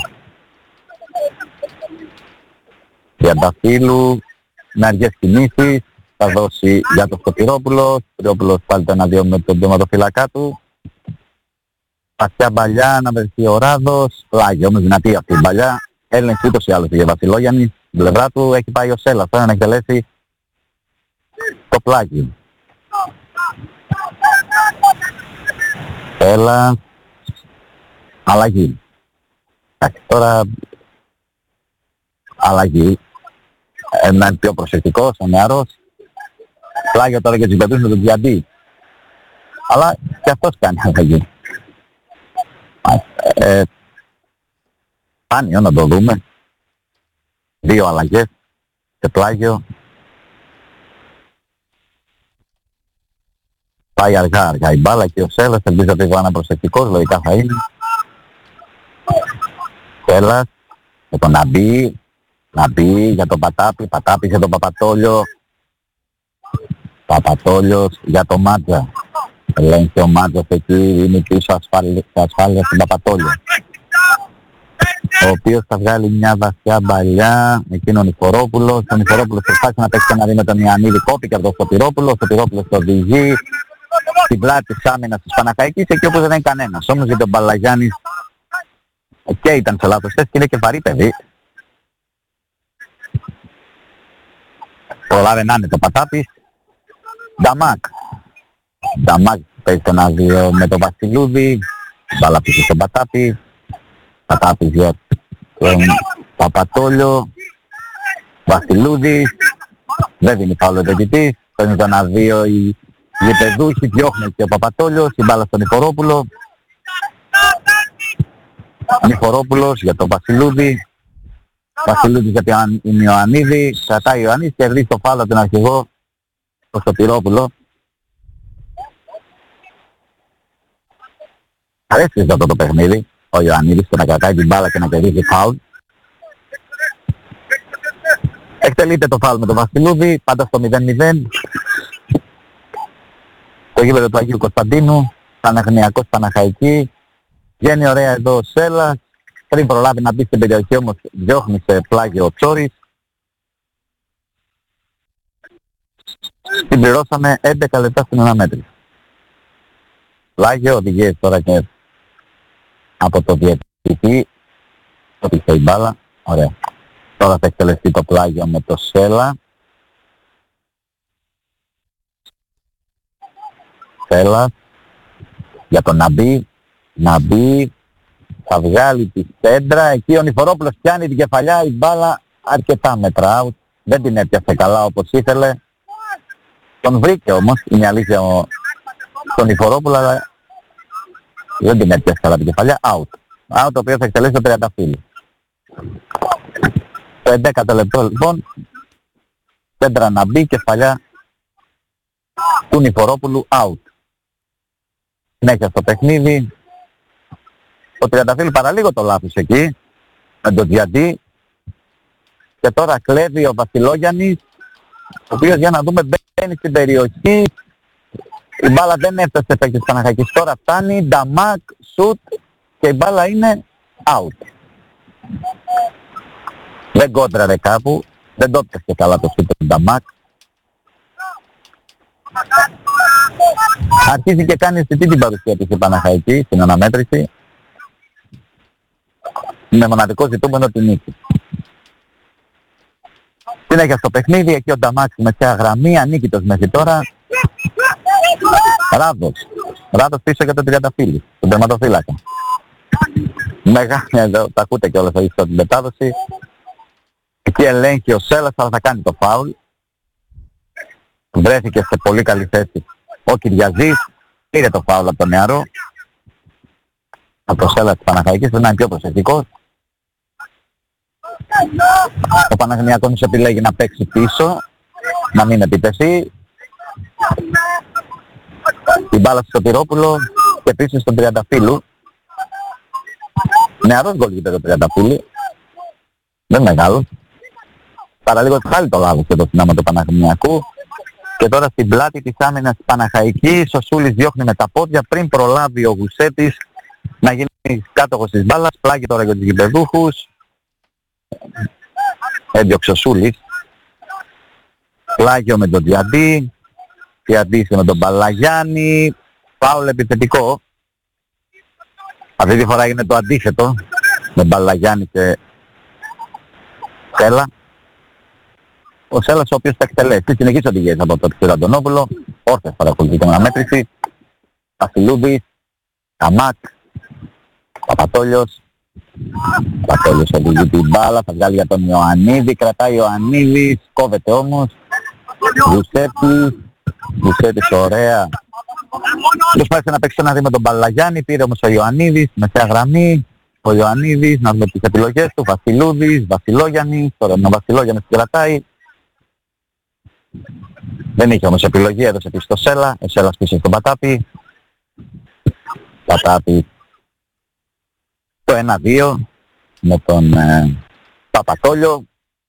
Τριανταφύλλου με αργές κινήσεις. Θα δώσει για τον Σωτηρόπουλο. Ο Σωτηρόπουλος πάλι το ένα δύο με τον τερματοφύλακα του. Πασιά μπαλιά να βρεθεί ο Ράδος. Πλάγι όμως δυνατή αυτή η μπαλιά. Έλεγχε ούτως ή άλλως για Βασιλόγιαννη. Στην πλευρά του έχει πάει ο Σέλας τώρα να εκτελέσει το πλάγι. Έλα. Αλλαγή. Εντάξει, τώρα αλλαγή. ε, να είναι πιο προσεκτικός, ο νεαρός. Πλάγιο τώρα και τους γηπεδούς με τον Τζιαντί. Αλλά και αυτός κάνει αλλαγή. Ε, Πάνιο να το δούμε. Δύο αλλαγές σε Πλάγιο. Πάει αργά αργά η μπάλα και ο Σέλλας, ελπίζω ότι είναι προσεκτικός, λογικά θα είναι. Σέλλας, με τον Ναμπί, Ναμπί για τον Πατάπη, Πατάπη για τον Παπατόλιο. Παπατόλιος για τον Μάτζα. Ελέγχει ο Μάτζας εκεί, είναι πίσω ασφάλεια, ασφάλεια στην Παπατόλιο. Ο οποίος θα βγάλει μια βαθιά μπαλιά, εκεί είναι ο Νιφορόπουλος. Ο Νιφορόπουλος προσπάθησε να παίξει ένα δει με τον Ιωαννίδη, κόπηκε από τον Σωτηρόπουλο. Ο Σωτηρόπουλος το οδηγεί στην πλάτη της άμυνας της Παναχαϊκής, εκεί όπου δεν είναι κανένας. Όμως για τον Μπαλαγιάννης και ήταν σε λάθος θέση και είναι και βαρύ παιδί. Προλάβει να είναι το Πατάπης. Νταμάκ. Νταμάκ παίζει τον άδειο με τον Βασιλούδη. Μπάλα πίσω στον Πατάπη. Πατάπης για τον Παπατόλιο. Βασιλούδης. Δεν δίνει φάουλο ο διαιτητής. Παίρνει τον άδειο οι γηπεδούχοι. Διώχνει και ο Παπατόλιος. Η μπάλα στον Νιφορόπουλο. Νιφορόπουλος για τον Βασιλούδη. Βασιλούδης για τον Ιωαννίδη. Κρατάει ο Ιωαννίδης και κερδίζει το φάουλο από τον αρχηγό. Το Σωτηρόπουλο. Αρέσει αυτό το παιχνίδι. Ο Ιωαννίδης το να κρατάει την μπάλα και να κερδίζει φάουλ. Εκτελείται το φάουλ με τον Βασιλούδη, πάντα στο μηδέν μηδέν. Το γήπεδο του Αγίου Κωνσταντίνου, Παναγνιακός Παναχαϊκή. Βγαίνει ωραία εδώ ο Σέλλας. Πριν προλάβει να μπει στην περιοχή όμως διώχνει σε Πλάγιο ο Τσόρης. Συμπληρώσαμε έντεκα λεπτά στην αναμέτρηση. Πλάγιο οδηγίες τώρα και από το διαιτητή. Ότισε η μπάλα. Ωραία. Τώρα θα εκτελεστεί το Πλάγιο με το Σέλλα. Σέλλα. Για τον Ναμπί. Ναμπί. Θα βγάλει τη σέντρα. Εκεί ο Νιφορόπουλος πιάνει την κεφαλιά. Η μπάλα αρκετά μέτρα out. Δεν την έπιασε καλά όπως ήθελε. Τον βρήκε όμως. Είναι αλήθεια ο... τον Νιφορόπουλο, αλλά δεν την έπιασε καλά την κεφαλιά. Out. Out το οποίο θα εκτελέσει το Τριανταφύλλου. Το έντεκα λεπτό λοιπόν. Σέντρα να μπει, κεφαλιά του Νιφορόπουλου out. Συνέχεια στο παιχνίδι. Ο Τριανταφύλλου παραλίγο το λάθος εκεί. Με τον Τζιαντί. Και τώρα κλέβει ο Βασιλόγιαννης. Ο οποίος για να δούμε μπαίνει στην περιοχή. Η μπάλα δεν έφτασε σε παίκτης Παναχαϊκής. Τώρα φτάνει. Νταμάκ, σουτ. Και η μπάλα είναι out. Δεν κόντραρε κάπου. Δεν το έπαιξε καλά το σουτ του Νταμάκ. Αρχίζει και κάνει αισθητή την παρουσία της η Παναχαϊκή στην αναμέτρηση. Με μοναδικό ζητούμενο την νίκη. Συνέχεια στο παιχνίδι, εκεί ο Νταμάκ στη μεσαία γραμμή, ανίκητος μέχρι τώρα. Ράδος. Ράδος πίσω για τον Τριανταφύλλου, τον τερματοφύλακα. Μεγάλη εδώ, τα ακούτε κιόλας θα είστε την μετάδοση. Εκεί ελέγχει ο Σέλλας, αλλά θα κάνει το φάουλ. Βρέθηκε σε πολύ καλή θέση ο Κυριαζής. Πήρε το φάουλ από τον νεαρό. Από το Σέλλας της Παναχαϊκής, δεν είναι πιο προσεκτικός. Ο Παναγνιακός επιλέγει να παίξει πίσω, να μην επιτεθεί. Η μπάλα στο Σωτηρόπουλο και πίσω στον Τριανταφύλλου. Νεαρός γκολ γίνεται το Τριανταφύλλου. Δεν μεγάλο. Παραλίγο πάλι το λάβος και το συνάμα του Παναγνιακού. Και τώρα στην πλάτη της άμυνας της Παναχαϊκής ο Σούλης διώχνει με τα πόδια πριν προλάβει ο Γουσέτης να γίνει κάτοχος της μπάλας. Πλάγει τώρα για τους γηπεδούχους. Έδιωξε ο Σούλης. Πλάγιο με τον Τζιαντί. Τζιαντί με τον Μπαλαγιάννη. Φάουλ επιθετικό. Αυτή τη φορά είναι το αντίθετο. Με Μπαλαγιάννη και Σέλλα. Ο Σέλλας ο οποίος θα εκτελέσει. Συνεχίζει οδηγίες από τον Αντωνόπουλο. Όρθες παρακολουθεί την αναμέτρηση. Βασιλούδης. Καμάκ. Παπατόλιος. Παπατόλιος οδηγεί την μπάλα, θα βγάλει για τον Ιωαννίδη, κρατάει ο Ιωαννίδης, κόβεται όμως. Βουσέτης, Βουσέτης ωραία. Προσπάθησε να παίξει ένα δει με τον Παλαγιάννη, πήρε όμως ο Ιωαννίδης, μεσαία γραμμή. Ο Ιωαννίδης, να δούμε τις επιλογές του, Βασιλούδης, Βασιλόγιαννης, τώρα ο Βασιλόγιαννης κρατάει. Δεν είχε όμως επιλογή, έδωσε πίσω στο Σέλα, ο Σέλας πίσω στον Πατάπη. Πατάπη το ένα δύο με τον ε, Παπατόλιο.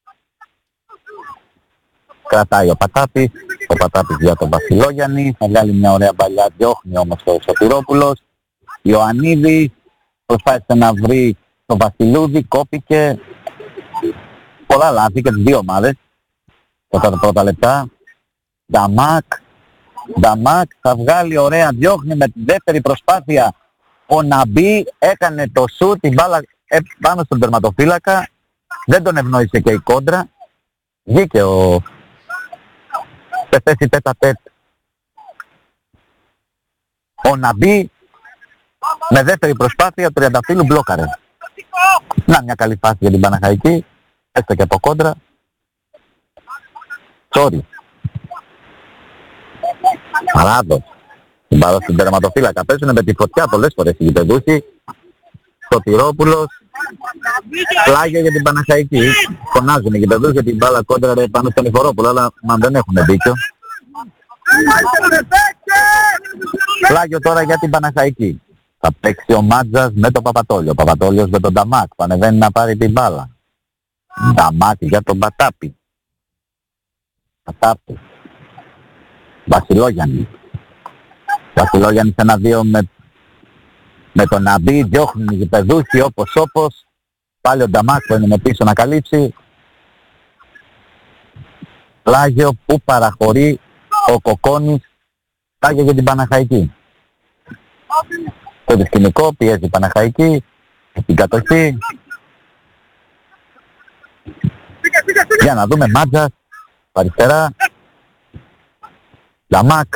Κρατάει ο Πατάπης, ο Πατάπης για τον Βασιλόγιαννη, θα βγάλει μια ωραία παλιά, διώχνει όμως ο Σωτηρόπουλος. Ιωαννίδης προσπάθησε να βρει τον Βασιλούδη, κόπηκε. Πολλά λάθη και τις δύο ομάδες. Κατά τα πρώτα λεπτά. Νταμάκ, Νταμάκ θα βγάλει ωραία, διώχνει με τη δεύτερη προσπάθεια. Ο Ναμπί έκανε το σουτ, την μπάλα πάνω στον τερματοφύλακα. Δεν τον ευνόησε και η κόντρα. Βγήκε ο... σε θέση τέτα τέτ. Ο Ναμπί με δεύτερη προσπάθεια ο Τριανταφύλου μπλόκαρε. Να μια καλή φάση για την Παναχαϊκή, έστω και από κόντρα. Sorry. Παράδοση. Την μπάλα στην τερματοφύλακα. Παίζουνε με τη φωτιά πολλές φορές οι γηπεδούχοι. Σωτηρόπουλος. Πλάγια για την Παναχαϊκή. Φωνάζουν οι γηπεδούχοι για την μπάλα κόντρα ρε, πάνω στον Ιφορόπουλο, αλλά μα δεν έχουν δίκιο. Πλάγιο τώρα για την Παναχαϊκή. Θα παίξει ο Μάτζας με τον Παπατόλιο. Ο Παπατόλιος με τον Νταμάκ που ανεβαίνει να πάρει την μπάλα. Νταμάκ για τον Πατάπη. Πατάπη. Βασιλόγιαννη. Βασιλόγιαννη σε ένα δύο με, με τον Ναμπί. Διώχνουν οι γηπεδούχοι όπως όπως. Πάλι ο Νταμάκ που είναι πίσω να καλύψει. Πλάγιο που παραχωρεί ο Κοκόνης. Πλάγιο για την Παναχαϊκή. Το σκηνικό πιέζει η Παναχαϊκή. Στην κατοχή. Για να δούμε Μάτζας. Αριστερά. Νταμάκ.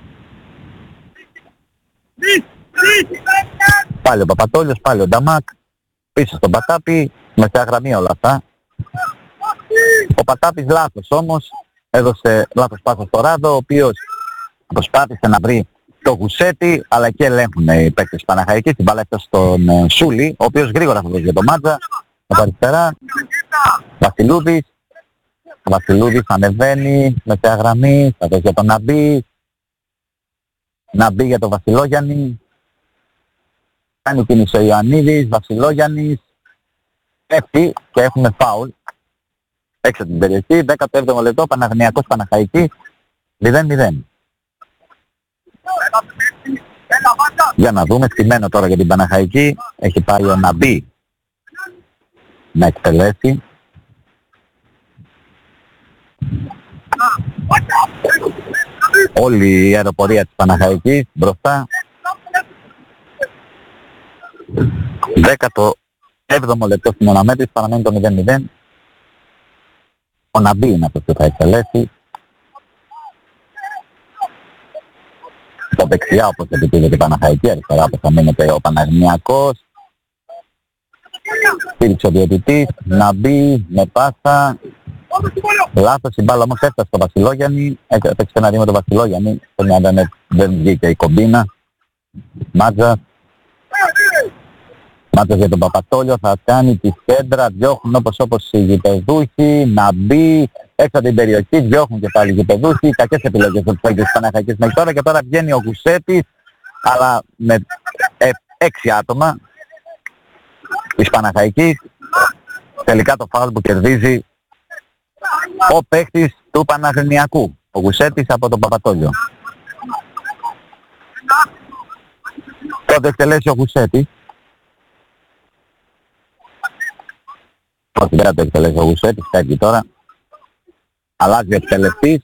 Πάλι ο Παπατόλιος, πάλι ο Νταμάκ. Πίσω στον Πατάπη. Μεσαία γραμμή όλα αυτά. Ο Πατάπης λάθος όμως. Έδωσε λάθος πάσα στο Ράδο, ο οποίος προσπάθησε να βρει το Γουσέτη, αλλά και ελέγχουν οι παίκτες της Παναχαϊκής. Την μπάλα έφτασε στον ε, Σούλη, ο οποίος γρήγορα θα δώσει για τον Μάτζα. Από αριστερά. Βασιλούδης. Ο Βασιλούδης ανεβαίνει, μεσαία γραμμή, θα δώσει για τον Ναμπί. Ναμπί για τον Βασιλόγιαννη. Κάνει κίνηση ο Ιωαννίδης, Βασιλόγιαννης. Πέφτει και έχουμε φάουλ. Έξω από την περιοχή, δέκατο έβδομο λεπτό, Παναγνιακός Παναχαϊκή, μηδέν μηδέν. Για να δούμε, στημένο τώρα για την Παναχαϊκή, έχει πάρει ο Ναμπί να εκτελέσει. Όλη η αεροπορία της Παναχαϊκής μπροστά. Δέκατο έβδομο λεπτό στην αναμέτρηση, παραμένει το μηδέν μηδέν. Ο Ναμπί είναι αυτός που θα εκτελέσει. Στο δεξιά όπως επιτύχεται η Παναχαϊκή, αριστερά όπως θα μείνεται ο Παναγνιακός. Στήριξε ο διαιτητής, Ναμπί με πάσα. Λάθος, η μπάλα όμως έφτασε στο Βασιλόγιαννη. Έπαιξε ένα ρήμα το Βασιλόγιαννη. Στο μια δεν, δεν βγήκε η κομπίνα. Μάτζας. Μάτζας για τον Παπατόλιο, θα κάνει τη κέντρα, διώχνουν όπως όπως οι γηπεδούχοι, να μπει έξω από την περιοχή, διώχνουν και πάλι οι γηπεδούχοι, κακές επιλογές από τους παίκτες της Παναχαϊκής μέχρι τώρα και τώρα βγαίνει ο Γουσέτης, αλλά με ε, έξι άτομα της Παναχαϊκής, τελικά το φάουλ που κερδίζει ο παίκτης του Παναγεννιακού, ο Γουσέτης από τον Παπατόλιο. Τότε εκτελέσει ο Γουσέτης. Όχι, δεν θα το εκτελέσει ο Γουσέτης, φεύγει τώρα. Αλλάζει ο εκτελεστής.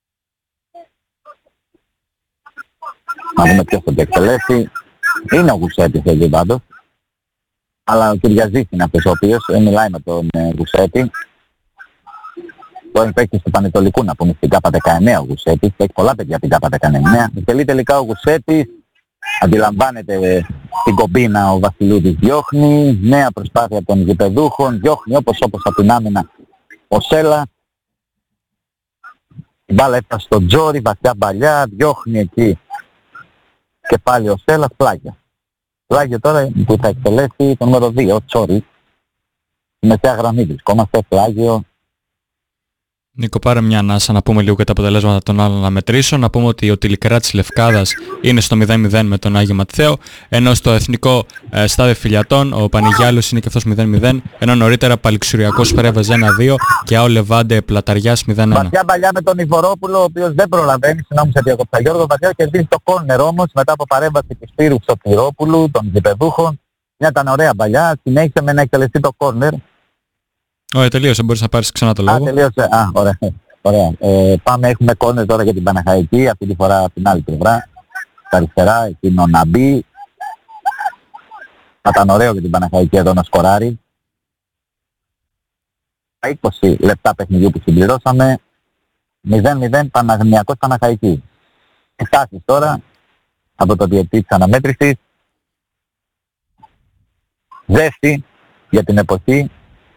Να δούμε ποιος θα το εκτελέσει. Είναι ο Γουσέτης εκεί πάντως. Αλλά ο Κυριαζής είναι αυτός ο οποίος μιλάει με τον ε, Γουσέτη. Τώρα παίκτης του Πανετολικού να πούμε στην ΚΑΠΑ δεκαεννέα ο Γουσέτης. Έχει πολλά παιδιά την ΚΑΠΑ δεκαεννέα. Εκτελεί τελικά ο Γουσέτης. Αντιλαμβάνεται την κομπίνα ο Βασιλούδης, διώχνει, νέα προσπάθεια των γηπεδούχων, διώχνει όπως όπως από την άμυνα ο Σέλα. Η μπάλα έφτασε στον Τζόρι, βαθιά παλιά, διώχνει εκεί και πάλι ο Σέλα, πλάγια. Πλάγιο τώρα που θα εκτελέσει το νούμερο δύο, ο Τσόρι. Η μεσαία γραμμή βρισκόμαστε, πλάγιο. Νίκο, πάρε μια ανάσα να πούμε λίγο και τα αποτελέσματα των άλλων αναμετρήσεων. Να πούμε ότι ο Τιλικερά της Λευκάδας είναι στο μηδέν μηδέν με τον Άγιο Ματθαίο, ενώ στο Εθνικό ε, Στάδιο Φιλιατών ο Πανηγιάλος είναι και αυτός μηδέν μηδέν, ενώ νωρίτερα Παλιξουριακός Πρέβεζε ένα δύο και ΑΟ Λεβάντε Πλαταριάς μηδέν ένα. Βαθιά παλιά με τον Ιβορόπουλο, ο οποίος δεν προλαβαίνει, συγγνώμη σε διακόψα Γιώργο, βαθιά κερδίζει το κόρνερ όμως μετά από παρέμβαση του Σπύρου Ξοπυρόπουλου, των γηπεδούχων. Μια ήταν ωραία παλιά, συνέχισε με να εκτελεστεί το κόρνερ. Ωραία, τελείωσε, μπορείς να πάρεις ξανά το λόγο. Α, τελείωσε. Α, ωραία. ωραία. Ε, πάμε, έχουμε κόρνερ τώρα για την Παναχαϊκή, αυτή τη φορά από την άλλη πλευρά. Στα αριστερά, εκείνο να μπει. Θα ήταν ωραίο για την Παναχαϊκή εδώ να σκοράρει. είκοσι λεπτά παιχνιδιού που συμπληρώσαμε. μηδέν μηδέν Παναγνιακός Παναχαϊκή. Στάσεις τώρα από το διετή της αναμέτρησης. Ζέστη για την εποχή.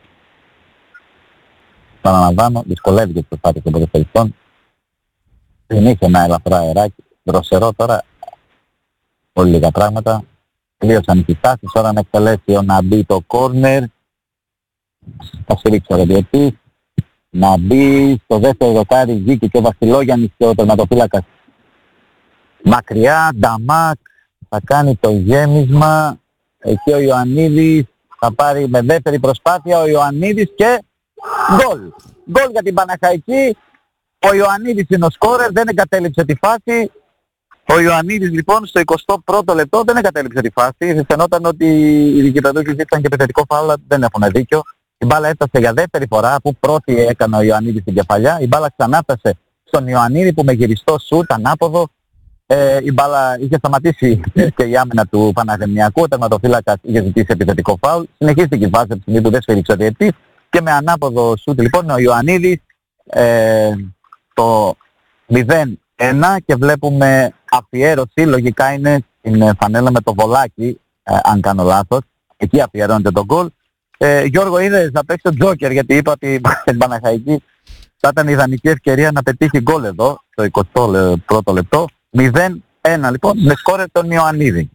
Παραλαμβάνω, δυσκολεύει και τις προσπάθειες των ποδοσφαιριστών. Δεν είχε ένα ελαφρά αεράκι, δροσερό τώρα, πολύ λίγα πράγματα. Τελείωσαν οι συστάσεις, ώρα να εκτελέσει ο να μπει το κόρνερ. Θα στηρίξει ο Ρεδιετής. Να μπει στο δεύτερο δοκάρι, βγήκε και ο Βασιλόγιαννης και ο τερματοφύλακας. Μακριά, Νταμάκ, θα κάνει το γέμισμα. Εκεί ο Ιωαννίδης θα πάρει με δεύτερη προσπάθεια, ο Ιωαννίδης και... Γκολ. Γκολ για την Παναχαϊκή. Ο Ιωαννίδης είναι ο σκόρερ, δεν εγκατέλειψε τη φάση. Ο Ιωαννίδης λοιπόν στο εικοστό πρώτο λεπτό δεν εγκατέλειψε τη φάση. Φαινόταν ότι οι δικαιπεδούχοι ζήτησαν και επιθετικό φάουλ, δεν έχουν δίκιο. Η μπάλα έφτασε για δεύτερη φορά που πρώτη έκανε ο Ιωαννίδης την κεφαλιά. Η μπάλα ξανά έφτασε στον Ιωαννίδη που με γυριστό σουτ ανάποδο. Ε, η μπάλα είχε σταματήσει και η άμυνα του Παναγεννιακού. Ο τερματοφύλακας είχε ζητήσει επιθετικό φάουλ. Συνεχίστηκε η φάση από τη στιγμή που δεν σφύριξε ο διαιτητής. Και με ανάποδο σούτ λοιπόν ο Ιωαννίδης ε, το μηδέν ένα και βλέπουμε αφιέρωση, λογικά είναι στην φανέλα με το βολάκι, ε, αν κάνω λάθος, εκεί αφιερώνεται το γκολ. Ε, Γιώργο, είδες να παίξει το τζόκερ, γιατί είπα ότι στην Παναχαϊκή θα ήταν η ιδανική ευκαιρία να πετύχει γκολ εδώ, στο εικοστό πρώτο λεπτό. μηδέν ένα λοιπόν με σκόρερ τον Ιωαννίδη.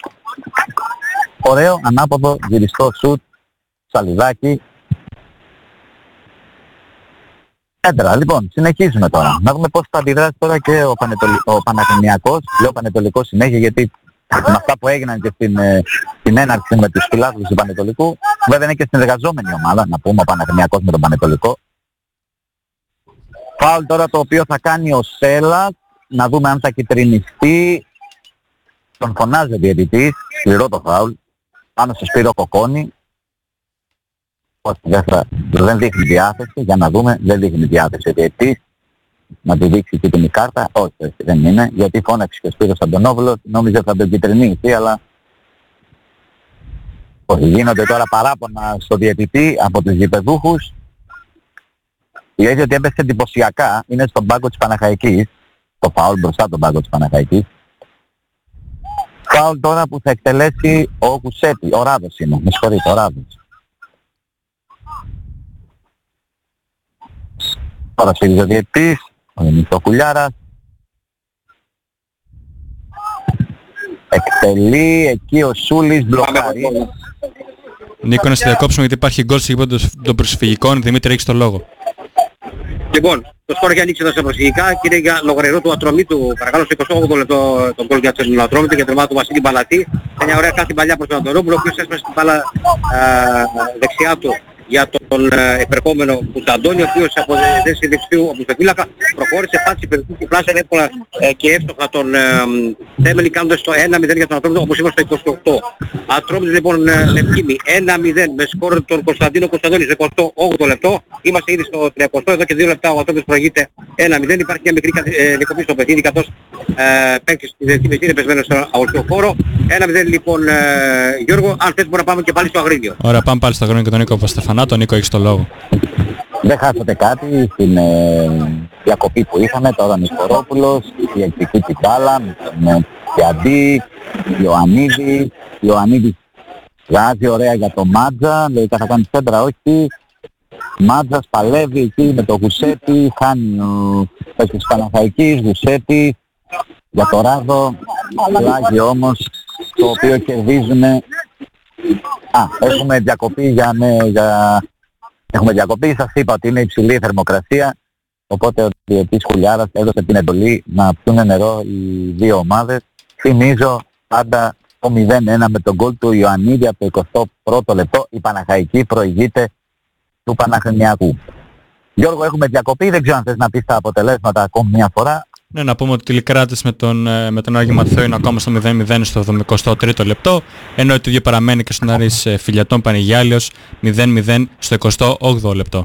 Ωραίο, ανάποδο, γυριστό σούτ, σαλιδάκι. Έντρα, λοιπόν, συνεχίζουμε τώρα. Να δούμε πώς θα αντιδράσει τώρα και ο, Πανετολ... ο Παναθηναϊκός. Λέω Πανετολικός συνέχεια γιατί με αυτά που έγιναν και στην, ε, στην έναρξη με τους φιλάθλους του Πανετολικού, βέβαια είναι και συνεργαζόμενη ομάδα, να πούμε ο Παναθηναϊκός με τον Πανετολικό. Φάουλ τώρα το οποίο θα κάνει ο Σέλας, να δούμε αν θα κυτρινιστεί. Τον φωνάζει ο διαιτητής, σκληρό το φάουλ, πάνω στο Σπύρο Κοκόνη. Δεν δείχνει διάθεση, για να δούμε, δεν δείχνει διάθεση ο διαιτητής. Να του δείξει και την κάρτα, όχι, δεν είναι, γιατί φώναξε και ο Σπύρος Αντωνόπουλος, νόμιζε θα τον κυτρινίσει, αλλά όχι, γίνονται τώρα παράπονα στο διαιτητή από τους γηπεδούχους. Λέει ότι έπεσε εντυπωσιακά, είναι στον πάγκο της Παναχαϊκής, το φάουλ μπροστά τον πάγκο της Παναχαϊκής. Φάουλ τώρα που θα εκτελέσει ο Κουσέτη, ο Ράδος είναι, με συγχωρείτε, ο Ράδος. Τώρα σφύριζε ο διαιτητής, ο Μητσοκουλιάρας. Εκτελεί, εκεί ο Σούλης μπλοκάρει. Νίκο, να σε διακόψουμε γιατί υπάρχει γκολ στο γήπεδο των προσφυγικών. Δημήτρη, έχεις το λόγο. Λοιπόν, το σκορ έχει ανοίξει εδώ σε προσφυγικά και είναι για λογαριασμό του Ατρομήτου. Παρακαλώ στο εικοστό όγδοο λεπτό τον γκολ για τον Ατρομήτου και τερμά του Βασίλη Μπαλατή. Μια ωραία κάθε παλιά προς τον Αντωνόπουλο, ο οποίος έσπασε την μπάλα δεξιά του για τον επερχόμενο Κουταντώνη, ο οποίος από θέση δεξιού από τον φύλακα προχώρησε, πάτησε περιπτώσει και πλάσε εύκολα ε, και εύστοχα τον ε, Θέμελη, κάνοντας το ένα μηδέν για τον Ατρόμητο, όπως είμαστε στο είκοσι οκτώ. Ατρόμητος λοιπόν Λευκήμη ένα μηδέν με σκόρ τον Κωνσταντίνο Κωνσταντώνη στο εικοστό όγδοο λεπτό. Είμαστε ήδη στο τριακοστό, εδώ και δύο λεπτά ο Ατρόμητος προηγείται ένα μηδέν. Υπάρχει μια μικρή ε, διακοπή στο παιχνίδι, καθώς ε, παίκτης της Δευτήμης είναι πεσμένος στο αγωνιστικό χώρο. ένα μηδέν λοιπόν ε, Γιώργο, αν θες μπορούμε να πάμε και πάλι στο Αγρίνιο. Ωραία, πάμε πάλι στο Αγρίνιο και τον Νίκο Παστεφανά. Τον Νίκο, έχεις το λόγο. Δεν χάσατε κάτι στην ε, διακοπή που είχαμε, τώρα ο Νικορόπουλος, η εκτική την μπάλα, με τον Γιαντή, Ιωαννίδη, Ιωαννίδη βγάζει ωραία για το Μάτζα, λέει θα κάνει σέντρα, όχι. Μάτζας παλεύει εκεί με το Γουσέτη, χάνει ο παίκτης της Παναθαϊκής, Γουσέτη για το Ράδο, πλάγι όμως, το οποίο κερδίζουν. Α, έχουμε διακοπή για, ναι, για... Έχουμε διακοπή, σας είπα ότι είναι υψηλή η θερμοκρασία, οπότε ο διαιτητής Χουλιάρας έδωσε την εντολή να πιούνε νερό οι δύο ομάδες. Θυμίζω πάντα το μηδέν ένα με τον γκολ του Ιωαννίδη από το εικοστό πρώτο λεπτό, η Παναχαϊκή προηγείται του Παναχρηνιακού. Γιώργο, έχουμε διακοπή, δεν ξέρω αν θες να πεις τα αποτελέσματα ακόμη μια φορά. Ναι, να πούμε ότι η Τηλικράτης με τον, με τον Άγιο Μαθαίο είναι ακόμα στο μηδέν μηδέν στο εβδομηκοστό τρίτο λεπτό, ενώ το ίδιο παραμένει και στον Άρης Φιλιατών Πανηγιάλιος μηδέν μηδέν στο εικοστό όγδοο λεπτό.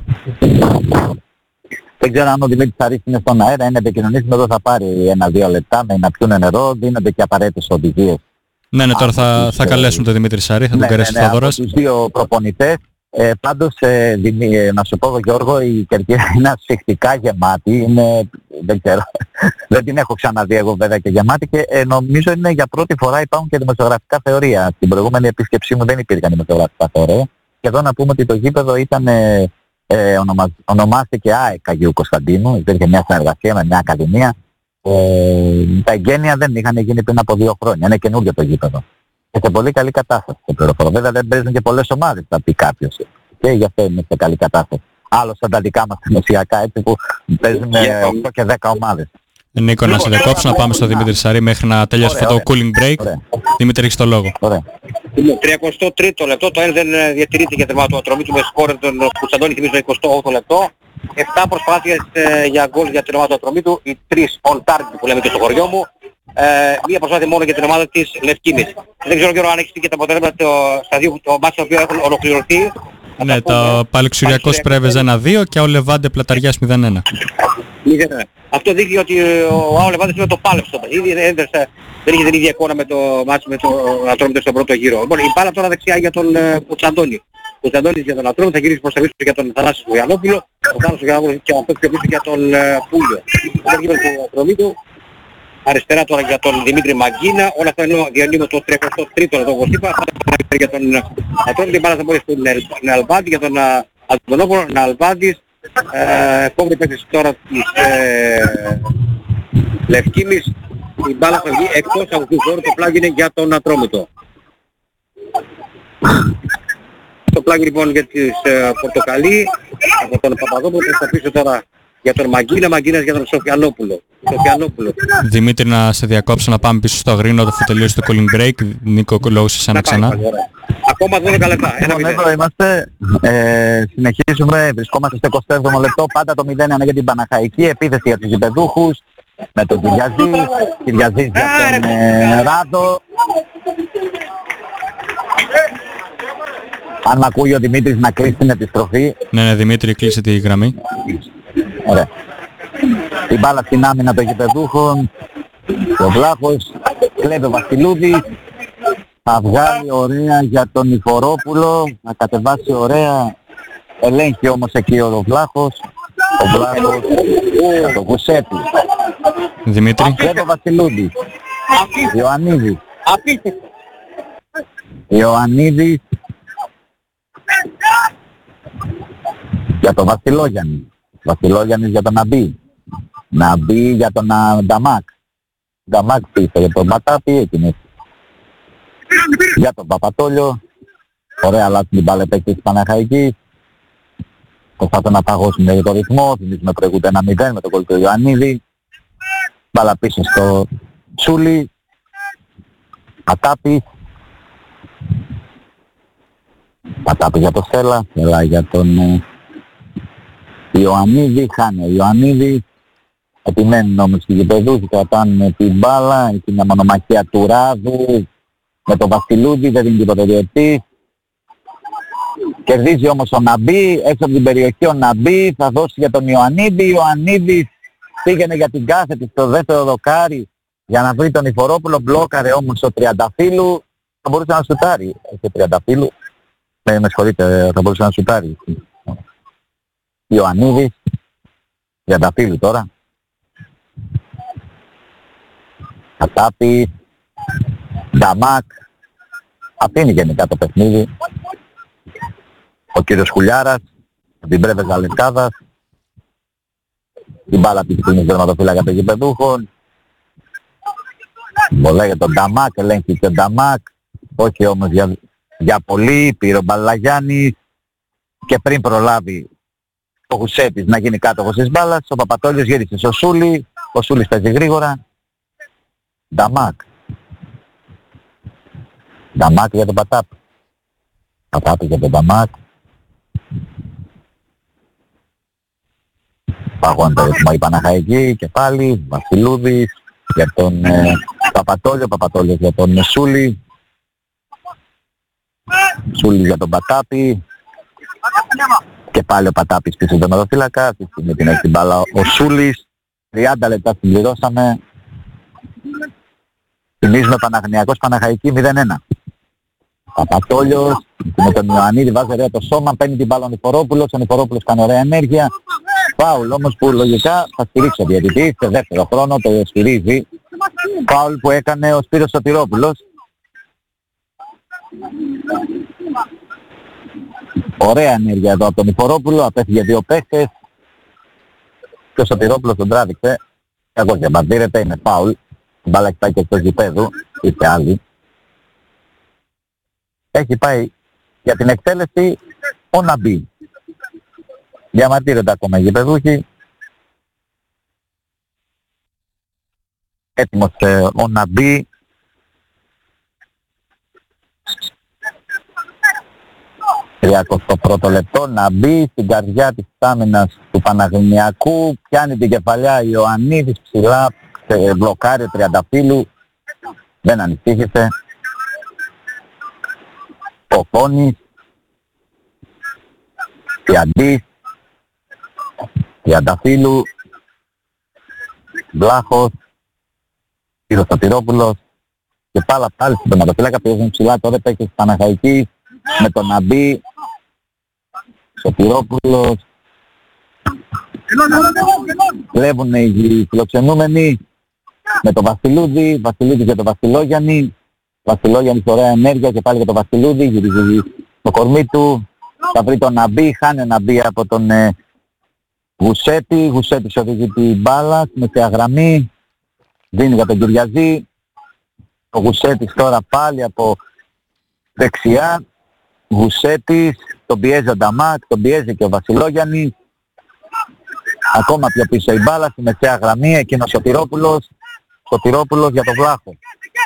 Δεν ξέρω αν ο Δημήτρης Σαρής είναι στον αέρα, είναι επικοινωνήσιμο, εδώ θα πάρει ένα-δύο λεπτά με να πιούνε νερό, δίνονται και απαραίτητες οδηγίες. Ναι, ναι, τώρα θα, θα καλέσουν τον Δημήτρη Σαρή, θα ναι, τον καλέσει ναι, ο ναι, Θόδωρας. Από τους δύο προπονητές. Ε, πάντως, ε, δημι, ε, να σου πω Γιώργο, η Κερκύρα είναι ασφιχτικά γεμάτη, είναι, δεν ξέρω, δεν την έχω ξαναδεί εγώ βέβαια και γεμάτη και ε, νομίζω είναι για πρώτη φορά υπάρχουν και δημοσιογραφικά θεωρία. Στην προηγούμενη επίσκεψή μου δεν υπήρχαν δημοσιογραφικά θεωρία. Και εδώ να πούμε ότι το γήπεδο ήταν, ε, ε, ονομα, ονομάστηκε ΑΕΚ Αγίου Κωνσταντίνου, υπήρχε μια συνεργασία με μια ακαδημία. Ε, τα εγγένεια δεν είχαν γίνει πριν από δύο χρόνια, είναι καινούργιο το γήπεδο. Και σε πολύ καλή κατάσταση το πληροφορώ. Βέβαια δεν παίζουν και πολλές ομάδες, θα πει κάποιος. Και γι' αυτό είναι σε καλή κατάσταση. Άλλο σαν τα δικά μας νοσιακά, έτσι που παίζουν οκτώ και δέκα ομάδες. Νίκο, να σε διακόψω, να πάμε στο Δημήτρη Σαρή μέχρι να τελειώσει αυτό το cooling break. Ωραία. Δημήτρη, έχεις το λόγο. Ωραία. τριακοστό τρίτο λεπτό, το ένα δεν διατηρήθηκε τερμά του Ατρομήτου με σκόρ τον Κουτσαντώνη, θυμίζω εικοστό όγδοο λεπτό. επτά προσπάθειες ε, για γκολ για την ομάδα του Ατρομήτου, οι τρεις on target που λέμε και στο χωριό μου. Ε, μία προσπάθεια μόνο για την ομάδα της Λευκήμης. Δεν ξέρω καιρό αν έχεις και τα αποτελέσματα στα δύο το μάτς τα οποία έχουν ολοκληρωθεί. Ναι, το Παλαιξουριακός Πρέβεζ ένα δύο και ο Λεβάντε Πλαταριάς μηδέν ένα. Αυτό δείχνει ότι ο Άο Λεβάντες είναι το πάλεψο. Ήδη δεν είχε την ίδια εικόνα με το μάτς με τον Ατρόμητο στον πρώτο γύρο. Λοιπόν, η μπάλα τώρα δεξιά για τον Κουτσαντώνη. Ο Κουτσαντώνης για τον Ατρόμητο, θα γυρίσει προς τα πίσω για τον Θανάση Γιαννόπουλο. Ο Θανάσης Γιαννόπουλο και αυτό πιο πίσω για τον Πούλιο. Το γύρο του Ατρομήτου. Αριστερά τώρα για τον Δημήτρη Μαγκίνα, όλα αυτά ενώ διανύουμε το τριακοστό τρίτο εδώ όπως είπα, για τον Ατρόμητο, η μπάλα θα μπορεί στον Ναλβάντη, για τον Αντωνόπουλο, Ναλβάντης, επόμενη παίκτης τώρα της ε, Λευκήμης, η μπάλα θα βγει εκτός από του χώρου, το πλάγι είναι για τον Ατρόμητο. Το πλάγι λοιπόν για τις ε, Πορτοκαλί, από τον Παπαδόπουλο, θα πίσω τώρα για τον Μαγκίνα, Μαγκίνας για τον Σοφιανόπουλο. Σοφιανόπουλο. Δημήτρη, να σε διακόψω να πάμε πίσω στο αγρίνο, αφού τελείωσε το cooling break. Νίκο, λόγω σε εσένα ξανά. Ακόμα δώδεκα λεπτά. Λοιπόν, εδώ είμαστε, ε, συνεχίζουμε, βρισκόμαστε στο εικοστό έβδομο λεπτό, πάντα το μηδέν ένα για την Παναχαϊκή, επίθεση για τους γηπεδούχους, με τον Κυριαζή, Κυριαζής για τον ε, Ράδο. Αν μ' ακούει ο Δημήτρης να κλείσει την επιστροφή. Ναι, ναι, Δημήτρη, κλείσε τη γραμμή. Ωραία. Η μπάλα στην άμυνα των γηπεδούχων, ο Βλάχος, κλέβει ο Βασιλούδης, θα βγάλει ωραία για τον Νιφορόπουλο, να κατεβάσει ωραία, ελέγχει όμως εκεί ο Βλάχος, ο Βλάχος για τον Κουσέτη. Δημήτρη. Κλέβει ο Βασιλούδης, Ιωαννίδης, Ιωαννίδης για τον Βασιλόγιαννη, Βασιλόγιαννης για τον Ναμπή, Ναμπή για τον Νταμάκ, Νταμάκ πίσω για τον Ματάπη, εκείνη για τον Παπατόλιο, ωραία αλλάζει την μπάλα παίκτης της Παναχαϊκής, προσπαθούν να παγώσουν το ρυθμό, θυμίζουμε προηγούνται ένα μηδέν με τον κόλ του Ιωαννίδη, μπάλα πίσω στο Τσούλι, Ματάπη, Ματάπη για τον Σέλα, Σέλα για τον ε, Ιωαννίδη, χάνει ο Ιωαννίδης, επιμένουν όμως οι γηπεδούς, κρατάνε την μπάλα, έχει μια μονομαχία του Ράδου, με τον Βασιλούδη, δεν δίνει τίποτα διετής. Κερδίζει όμως ο Ναμπή, έξω από την περιοχή ο Ναμπή, θα δώσει για τον Ιωαννίδη, Ιωαννίδης πήγαινε για την κάθετη στο δεύτερο δοκάρι για να βρει τον Νιφορόπουλο, μπλόκαρε όμως ο Τριανταφύλου, θα μπορούσε να σουτάρει, έχει Τριανταφύλου, με, με συγχωρείτε, θα μπορούσε να σουτάρει. Ιωαννίδης, Τριανταφύλου τώρα. Κατάπη, Νταμάκ. Αφήνει γενικά το παιχνίδι. Ο κύριος Χουλιάρας, την πρέβεζα Λευκάδας. Την μπάλα της κλείνει δερματοφύλακα των γηπεδούχων. Βολέγε τον Νταμάκ, ελέγχει τον Νταμάκ. Όχι όμως για, για πολύ, πήρε ο Μπαλαγιάννης. Και πριν προλάβει ο Γουσέτης να γίνει κάτοχος της μπάλας, ο Παπατόλιος γύρισε στο Σούλη. Ο Σούλης παίζει γρήγορα. Νταμάκ. Νταμάκ για τον Πατάπη. Πατάπη για τον Νταμάκ. Παγώνει το ρυθμό η Παναχαϊκή και πάλι. Βασιλούδης για τον ε, Παπατόλιο. Παπατόλιος για τον Σούλη. Σούλης για τον Πατάπη. Και πάλι ο Πατάπης πίσω τον οδοφύλακα. Αυτή στιγμή την έχει την μπάλα ο Σούλης. τριάντα λεπτά συμπληρώσαμε. Θυμίζουμε Παναγνιακός Παναχαϊκή μηδέν ένα. Παπατόλιος με τον Ιωαννίδη βάζει ωραία το σώμα, παίρνει την μπάλα ο Νηφορόπουλος, ο Νηφορόπουλος κάνει ωραία ενέργεια. Φάουλ όμως που λογικά θα στηρίξει ο διαιτητής, σε δεύτερο χρόνο το στηρίζει. Φάουλ που έκανε ο Σπύρος Σωτηρόπουλος. Ωραία ενέργεια εδώ από τον Νηφορόπουλο, απέφυγε δύο παίχτες. Και ο Σωτηρόπουλος τον τράβηξε. Κακώς διαμαρτύρεται, είναι φάουλ. Η μπάλα έχει πάει και εκτός γηπέδου, ήρθε άλλη. Έχει πάει για την εκτέλεση ο Ναμπί. Διαμαρτύρονται ακόμα οι γηπεδούχοι. Έτοιμος ε, ο Ναμπί. τριακοστό πρώτο λεπτό, Ναμπί στην καρδιά της άμυνας του Παναγνιακού. Πιάνει την κεφαλιά Ιωαννίδης ψηλά, σε μπλοκάρει ο Τριανταφύλου. Δεν ανησύχησε. Ο Κόνης, Τιαντής, Τριανταφύλου, Βλάχος, Κύριος Σωτηρόπουλος και πάλι πάλι στην τερματοφύλακα πιέζουν ψηλά τότε παίκτες της Παναχαϊκής με τον Ναμπί, Σωτηρόπουλος. Βλέπουν οι φιλοξενούμενοι με τον Βασιλούδη, Βασιλούδη για τον Βασιλόγιαννη. Βασιλόγιαννης ωραία ενέργεια και πάλι για τον Βασιλούδη, γυρίζει το κορμί του. Θα βρει τον Ναμπί, χάνει ο Ναμπί από τον ε, Γουσέτη. Γουσέτης οδηγεί την μπάλα στη μεσαία γραμμή. Δίνει για τον Κυριαζή. Ο Γουσέτης τώρα πάλι από δεξιά. Γουσέτης, τον πιέζει ο Νταμάκ, τον πιέζει και ο Βασιλόγιαννης. Ακόμα πιο πίσω η μπάλα στη μεσαία γραμμή, εκείνος ο Σωτηρόπουλος. Σωτηρόπουλος για τον Βλάχο.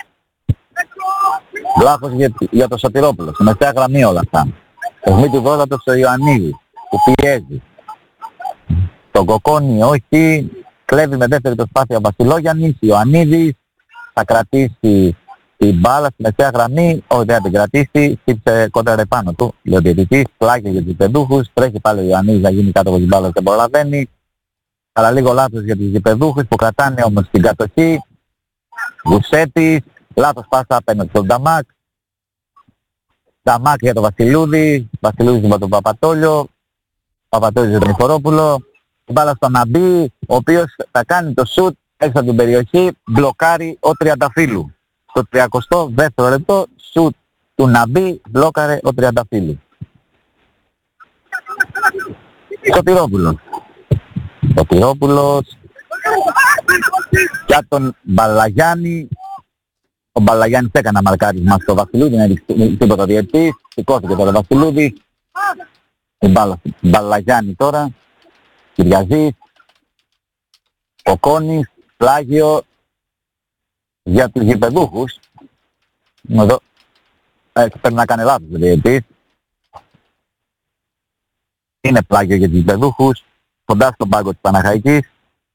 Βλάχος για, για τον Σωτηρόπουλο. Στη μεσαία γραμμή όλα αυτά. Κοσμή του Δόδατος στο Ιωαννίδη που πιέζει. Τον Κοκόνη όχι. Κλέβει με δεύτερη προσπάθεια ο Βασιλόγιαννης. Ιωαννίδης θα κρατήσει την μπάλα στη μεσαία γραμμή. Όχι, δεν θα την κρατήσει. Χτύπησε κόντρα επάνω του. Λέει ο διαιτητής, πλάγει για τους γηπεδούχους. Τρέχει πάλι ο Ιωαννίδης να γίνει κάτω από την μπάλα, δεν προλαβαίνει. Αλλά λίγο λάθος για τους γηπεδούχους που κρατάνε όμως την κατοχή. Γουσέτης, λάθος πάσα απέναντι στον Νταμάκ. Νταμάκ για τον Βασιλούδη, Βασιλούδης για τον Παπατόλιο, Παπατόλιος για τον Νηφορόπουλο. Μπάλα στον Ναμπί, ο οποίος θα κάνει το σουτ έξω από την περιοχή, μπλοκάρει ο Τριανταφύλου. Στο τριακοστό δεύτερο λεπτό, σουτ του Ναμπί, μπλόκαρε ο Τριανταφύλου. Σωτηρόπουλος. Σωτηρόπουλος για τον Μπαλαγιάννη. Ο Μπαλαγιάννης έκανε μαρκάρισμα στο Βασιλούδη, δεν έδειξε τίποτα διετής. Σηκώθηκε τώρα ο Βασιλούδης. Η μπάλα Μπαλαγιάννη τώρα. Κυριαζής. Ο Κόνης, πλάγιο για τους γηπεδούχους. Εδώ ε, πρέπει να κάνει λάθος ο διετής. Είναι πλάγιο για τους γηπεδούχους. Κοντά στον πάγκο της Παναχαϊκής.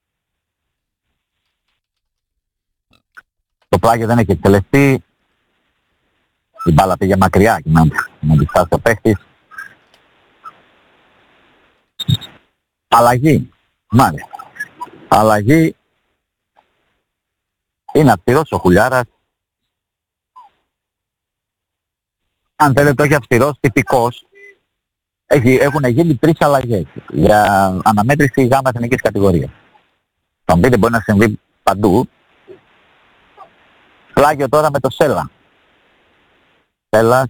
Το πλάγιο δεν έχει εκτελεστεί. Η μπάλα πήγε μακριά και να, να τη φτάσει ο παίχτης. Αλλαγή. Μάλιστα. Αλλαγή. Είναι αυστηρός ο Χουλιάρας. Αν θέλετε όχι αυστηρός, τυπικός. Έχει, έχουν γίνει τρεις αλλαγές για αναμέτρηση γάμα εθνικής κατηγορίας. Θα μου πείτε μπορεί να συμβεί παντού. Πλάγιο τώρα με το Σέλα. Στέλλας.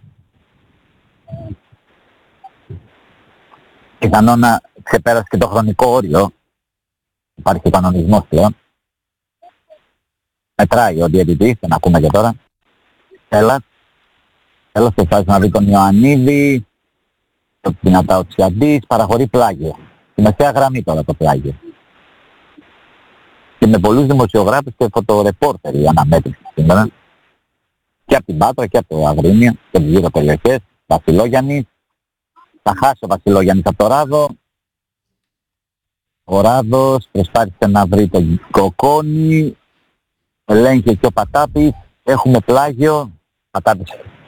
Πιθανόν να ξεπέρασε και το χρονικό όριο. Υπάρχει κανονισμός πλέον. Μετράει ο διαιτητής, τον ακούμε και τώρα. Στέλλας. Στέλλας προσπάθησε να δει τον Ιωαννίδη. Το δυνατά ο Τσιαντής, παραχωρεί πλάγιο. Στη μεσαία γραμμή τώρα το πλάγιο. Και με πολλούς δημοσιογράφους και φωτορεπόρτερ η αναμέτρηση σήμερα. Και από την Πάτρα και από το Αγρίνιο και τις γύρω περιοχές. Βασιλόγιαννης. Θα χάσει ο Βασιλόγιαννης από το Ράδο. Ο Ράδος προσπάθησε να βρει τον Κοκόνη. Ελέγχει και ο Πατάπης. Έχουμε πλάγιο. Πατάπης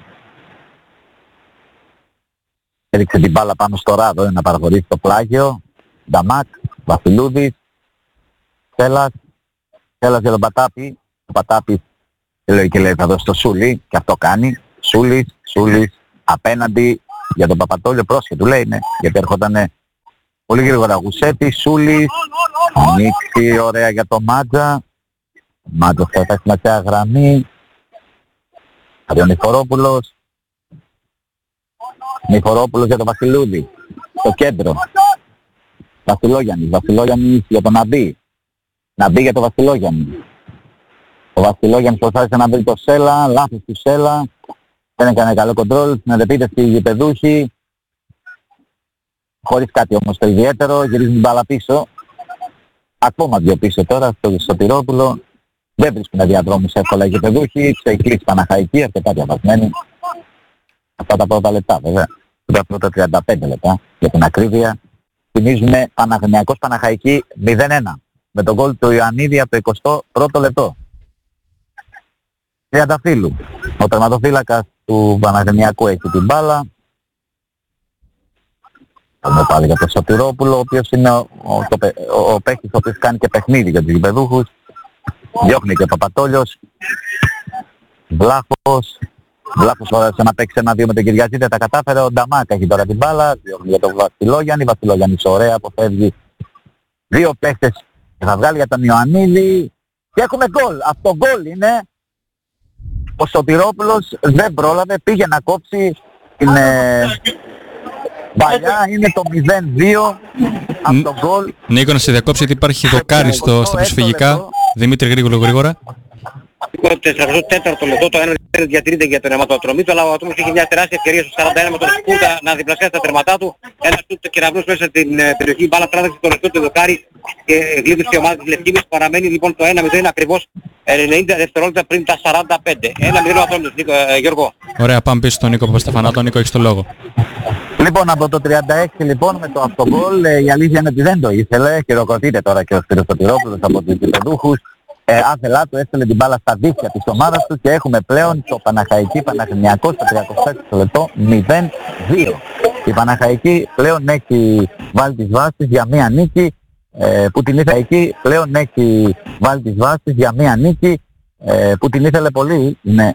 έριξε την μπάλα πάνω στο Ράδο να παραχωρήσει το πλάγιο. Νταμάκ, Βασιλούδης, Στέλλας, Στέλλας για τον Πατάπη. Ο Πατάπης λέει και λέει θα δώσει το Σούλη και αυτό κάνει. Σούλης, Σούλης, απέναντι για τον Παπατόλιο, πρόσχε του λέει, ναι, γιατί έρχονταν πολύ γρήγορα Γουσέτη, Σούλης, ανοίξει ωραία για το Μάτζα. Μάτζα θα φτάσει στη μεσαία γραμμή. Νιφορόπουλος. Νιφορόπουλος για τον Βασιλούδη. Στο κέντρο. Βασιλόγιαννης. Βασιλόγιαννης για τον Ναμπή. Ναμπή για τον Βασιλόγιαννη. Ο Βασιλόγιαννης προσπάθησε να βρει το Σέλα. Λάθος του Σέλα. Δεν έκανε καλό κοντρόλ. Συνεδεπείται στη γηπεδούχη. Χωρίς κάτι όμως το ιδιαίτερο. Γυρίζει την μπάλα πίσω. Ακόμα δύο πίσω τώρα στο Σωτηρόπουλο. Δεν βρίσκουν διαδρόμους εύκολα οι γηπεδούχοι. Ξεκλείσει Παναχαϊκή, αρκετά διαβασμένη. Αυτά τα πρώτα λεπτά βέβαια. Τα πρώτα τριάντα πέντε λεπτά για την ακρίβεια. Θυμίζουμε Παναθηναϊκός Παναχαϊκή μηδέν ένα. Με τον γκολ του Ιωαννίδη από το εικοστό πρώτο λεπτό. Τριανταφύλου. Ο τερματοφύλακας του Παναθηναϊκού έχει την μπάλα. Πάμε πάλι για τον Σωτηρόπουλο, ο οποίος είναι ο, ο, ο, ο παίκτης ο οποίος κάνει και παιχνίδι για τους γηπεδούχους. Διώχνει και ο Παπατόλιος. Βλάχος. Βλάχος σε να παίξει ένα δύο με τον Κυριαζή, δεν τα κατάφερε. Ο Νταμάκ έχει τώρα την μπάλα. Διώχνει για τον Βασιλόγιαννη. Βασιλόγιαννης ωραία, αποφεύγει δύο παίκτες. Θα βγάλει για τον Ιωαννίδη. Και έχουμε γκολ. Αυτό γκολ είναι. Ο Σωτηρόπουλος δεν πρόλαβε. Πήγε να κόψει την ε, παλιά. Είναι το μηδέν δύο. Από τον γκολ. Νίκο, να σε διακόψει γιατί υπάρχει δοκάρι στο, στα προσφυγικά. Δημήτρη, γρήγορα γρήγορα. Το τέταρτο λεπτό το ένα διατηρείται για τον αιματοτρομή του, αλλά ο Ατόμος είχε μια τεράστια ευκαιρία στο σαράντα ένα με τον Σκούτα να διπλασιάσει τα τερματά του. Ένας του κεραυνός μέσα στην περιοχή, μπάλα τράβηξε το λεπτό του δοκάρι και γλίτωσε η ομάδα της Λευκήμης. Παραμένει λοιπόν το ένα μηδέν ακριβώς ενενήντα δευτερόλεπτα πριν τα σαράντα πέντε. ένα μηδέν ο Ατόμος, Γιώργο. Ωραία, πάμε πίσω στον Νίκο Παπαστεφανάτο. Νίκο, έχεις το λόγο. Λοιπόν, από το τριάντα έξι λοιπόν με το αυτογκόλ, η αλήθεια είναι ότι δεν το ήθελε. Χειροκροτείται τώρα και ο Σπύρος Σωτηρόπουλος από τους γηπεδούχους. Ε, άθελά του έστελε την μπάλα στα δίχτυα της ομάδας του και έχουμε πλέον το Παναχαϊκή Παναθηναϊκό στο τριάντα έξι λεπτό μηδέν δύο. Η Παναχαϊκή πλέον έχει βάλει τις βάσεις για μία νίκη ε, που την ήθελε εκεί, πλέον έχει βάλει τις βάσεις για μία νίκη ε, που την ήθελε πολύ. Είναι